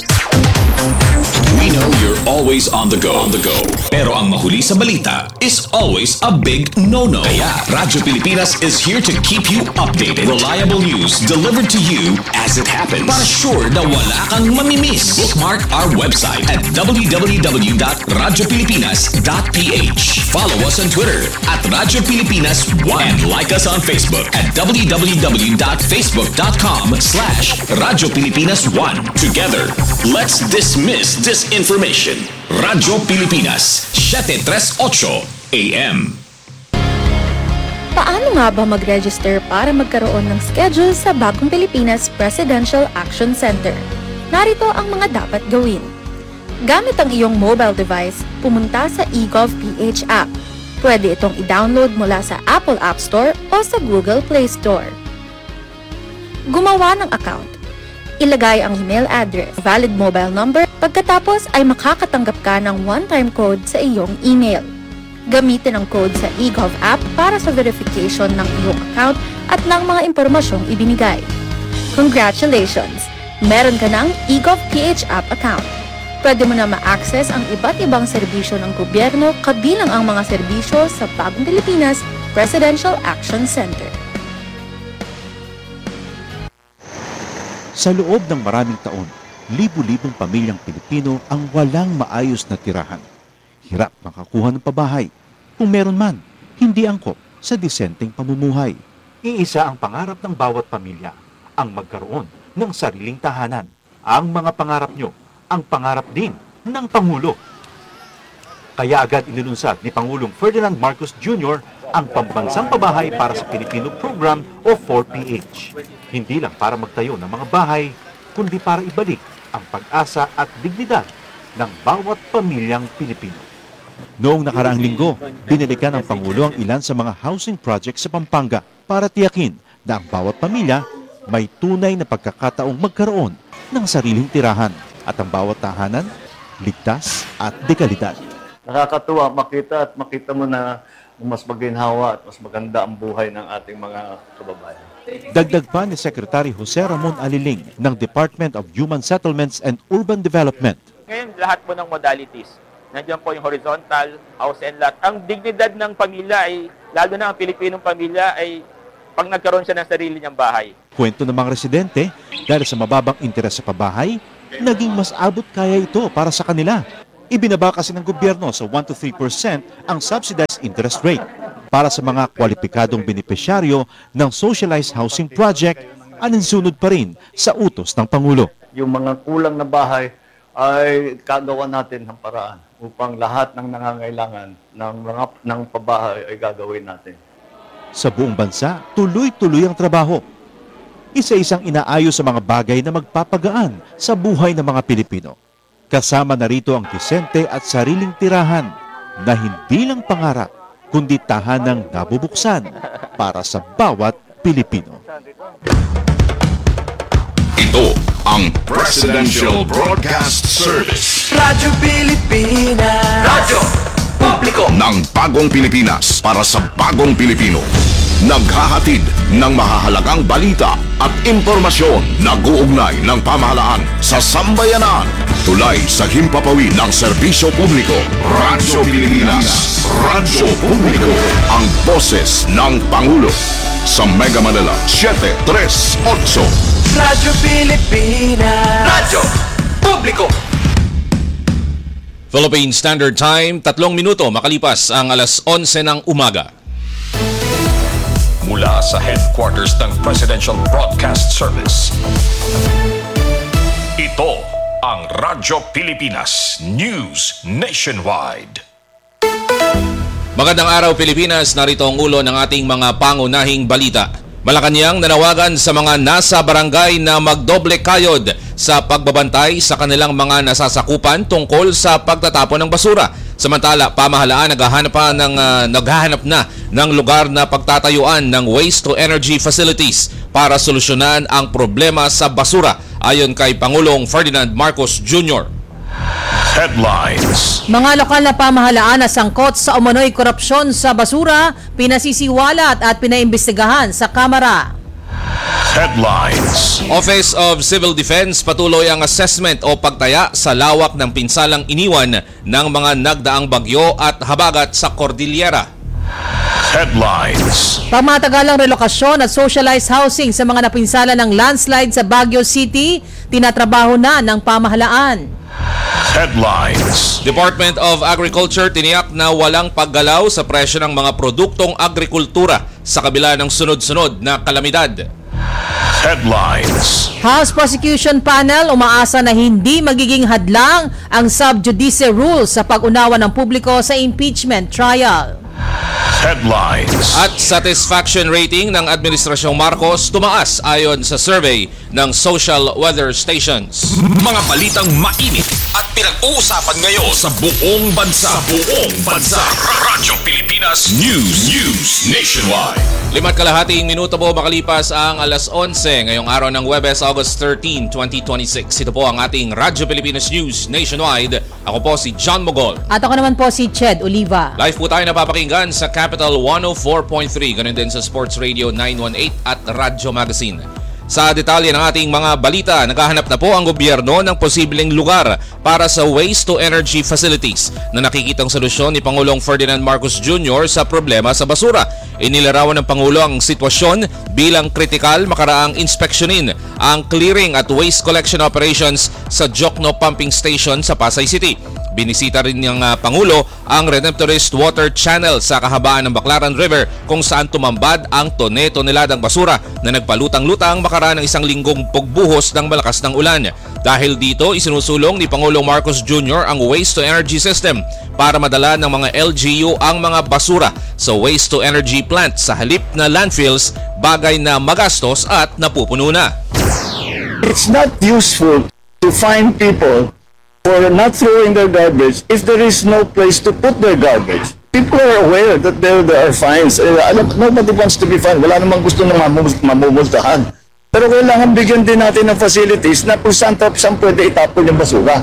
We know you're always on the go. On the go. Pero ang mahuli sa balita is always a big no-no. Kaya Radyo Pilipinas is here to keep you updated. Reliable news delivered to you as it happens. Para sure na wala kang mamimiss. Bookmark our website at w w w dot radyo pilipinas dot p h. Follow us on Twitter at Radyo Pilipinas one. And like us on Facebook at w w w dot facebook dot com slash Radyo Pilipinas one. Together, let's dismiss disinformation. Radyo Pilipinas, seven thirty-eight A M.
Paano nga ba mag-register para magkaroon ng schedule sa Bagong Pilipinas Presidential Action Center? Narito ang mga dapat gawin. Gamit ang iyong mobile device, pumunta sa eGovPH app. Pwede itong i-download mula sa Apple App Store o sa Google Play Store. Gumawa ng account. Ilagay ang email address, valid mobile number, pagkatapos ay makakatanggap ka ng one-time code sa iyong email. Gamitin ang code sa eGov app para sa verification ng iyong account at ng mga impormasyong ibinigay. Congratulations! Meron ka ng eGovPH app account. Pwede mo na ma-access ang iba't ibang serbisyo ng gobyerno kabilang ang mga serbisyo sa Bagong Pilipinas Presidential Action Center.
Sa loob ng maraming taon, libu-libong pamilyang Pilipino ang walang maayos na tirahan. Hirap makakuha ng pabahay. Kung meron man, hindi angkop sa disenteng pamumuhay. Iisa ang pangarap ng bawat pamilya, ang magkaroon ng sariling tahanan. Ang mga pangarap nyo, ang pangarap din ng Pangulo. Kaya agad inilunsad ni Pangulong Ferdinand Marcos Junior ang Pambansang Pabahay para sa Pilipino Program o four P H. Hindi lang para magtayo ng mga bahay, kundi para ibalik ang pag-asa at dignidad ng bawat pamilyang Pilipino. Noong nakaraang linggo, binilikan ng Pangulo ang ilan sa mga housing projects sa Pampanga para tiyakin na ang bawat pamilya may tunay na pagkakataong magkaroon ng sariling tirahan at ang bawat tahanan ligtas at dekalidad.
Nakakatuwa makita at makita mo na mas maginhawa at mas maganda ang buhay ng ating mga kababayan.
Dagdag pa ni Secretary Jose Ramon Aliling ng Department of Human Settlements and Urban Development.
Ngayon, lahat po ng modalities. Nandiyan po yung horizontal, house and lot. Ang dignidad ng pamilya ay, lalo na ang Pilipinong pamilya, ay pag nagkaroon siya ng sarili niyang bahay.
Kwento ng mga residente, dahil sa mababang interes sa pabahay, naging mas abot kaya ito para sa kanila. Ibinaba kasi ng gobyerno sa one to three percent ang subsidized interest rate para sa mga kwalipikadong benepisyaryo ng socialized housing project, aninsunod pa rin sa utos ng Pangulo.
Yung mga kulang na bahay ay kagawa natin ng paraan upang lahat ng nangangailangan ng mga ng pabahay ay gagawin natin.
Sa buong bansa, tuloy-tuloy ang trabaho. Isa-isang inaayos sa mga bagay na magpapagaan sa buhay ng mga Pilipino. Kasama na rito ang disente at sariling tirahan na hindi lang pangarap, kundi tahanang nabubuksan para sa bawat Pilipino.
Ito ang Presidential Broadcast Service.
Radyo Pilipinas. Radyo Publiko
ng bagong Pilipinas para sa bagong Pilipino. Naghahatid ng mahahalagang balita at impormasyon na guugnay ng pamahalaan sa sambayanan. Tulay sa himpapawid ng serbisyo publiko. Radyo Pilipinas. Radyo Publiko. Ang boses ng Pangulo. Sa Mega Manila, seven three eight.
Radyo Pilipinas. Radyo Publiko.
Philippine Standard Time, tatlong minuto makalipas ang alas onse ng umaga.
Mula sa headquarters ng Presidential Broadcast Service. Ito ang Radyo Pilipinas News Nationwide.
Magandang araw Pilipinas, narito ang ulo ng ating mga pangunahing balita. Malacanang nanawagan sa mga nasa barangay na magdoble kayod sa pagbabantay sa kanilang mga nasasakupan tungkol sa pagtatapon ng basura. Samantala, pamahalaan naghahanap pa ng uh, naghahanap na ng lugar na pagtatayuan ng waste to energy facilities para solusyonan ang problema sa basura, ayon kay Pangulong Ferdinand Marcos Junior
Headlines.
Mga lokal na pamahalaan na sangkot sa umano'y korupsyon sa basura, pinasisiwalat at pinaimbestigahan sa Kamara.
Headlines.
Office of Civil Defense patuloy ang assessment o pagtaya sa lawak ng pinsalang iniwan ng mga nagdaang bagyo at habagat sa Cordillera.
Headlines.
Pagmatagalang relokasyon at socialized housing sa mga napinsala ng landslide sa Baguio City, tinatrabaho na ng pamahalaan.
Headlines.
Department of Agriculture tiniyak na walang paggalaw sa presyo ng mga produktong agrikultura sa kabila ng sunod-sunod na kalamidad.
Headlines.
House Prosecution Panel umaasa na hindi magiging hadlang ang sub judice rule sa pag-unawa ng publiko sa impeachment trial.
Headlines.
At satisfaction rating ng Administrasyong Marcos tumaas ayon sa survey ng Social Weather Stations.
Mga balitang mainit at pinag-uusapan ngayon sa buong bansa. Sa buong bansa. Radyo Pilipinas News. News Nationwide.
Limat kalahating minuto po makalipas ang alas onse ngayong araw ng Huwebes, August thirteenth, twenty twenty-six. Ito po ang ating Radyo Pilipinas News Nationwide. Ako po si John Mogol.
At ako naman po si Ched Oliva.
Live po tayo napapakinggan sa Capital one oh four point three, ganun din sa Sports Radio nine one eight at Radyo Magazine. Sa detalye ng ating mga balita, naghahanap na po ang gobyerno ng posibleng lugar para sa waste to energy facilities na nakikitang solusyon ni Pangulong Ferdinand Marcos Junior sa problema sa basura. Inilarawan ng Pangulo ang sitwasyon bilang kritikal makaraang inspeksyonin ang clearing at waste collection operations sa Jokno Pumping Station sa Pasay City. Binisita rin ng uh, Pangulo ang Redemptorist Water Channel sa kahabaan ng Baclaran River kung saan tumambad ang tone-toneladang basura na nagpalutang-lutang makaraan ng isang linggong pagbuhos ng malakas ng ulan. Dahil dito, isinusulong ni Pangulong Marcos Junior ang Waste to Energy System para madala ng mga L G U ang mga basura sa Waste to Energy plant sa halip na landfills, bagay na magastos at napupuno na.
It's not useful to find people for not throwing their garbage if there is no place to put their garbage. People are aware that there, there are fines. Eh, alam, nobody wants to be fined. Wala namang gusto ng mamum- mamumultahan. Pero kailangan bigyan din natin ng facilities na kung saan, saan pwede itapon yung basura.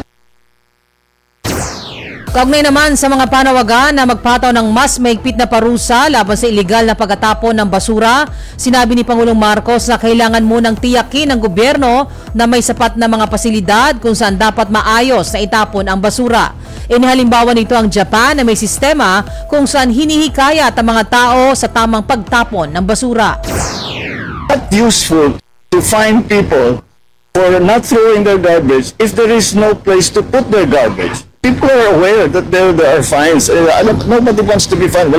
Kaugnay naman sa mga panawagan na magpataw ng mas maigpit na parusa laban sa iligal na pagtatapon ng basura, sinabi ni Pangulong Marcos na kailangan munang tiyakin ng gobyerno na may sapat na mga pasilidad kung saan dapat maayos na itapon ang basura. Inihalimbawa nito ang Japan na may sistema kung saan hinihikayat ang mga tao sa tamang pagtapon ng basura.
Not useful to fine people for not throwing their garbage if there is no place to put their garbage. People are aware that there, there are fines. Eh, alam, nobody wants to be fined.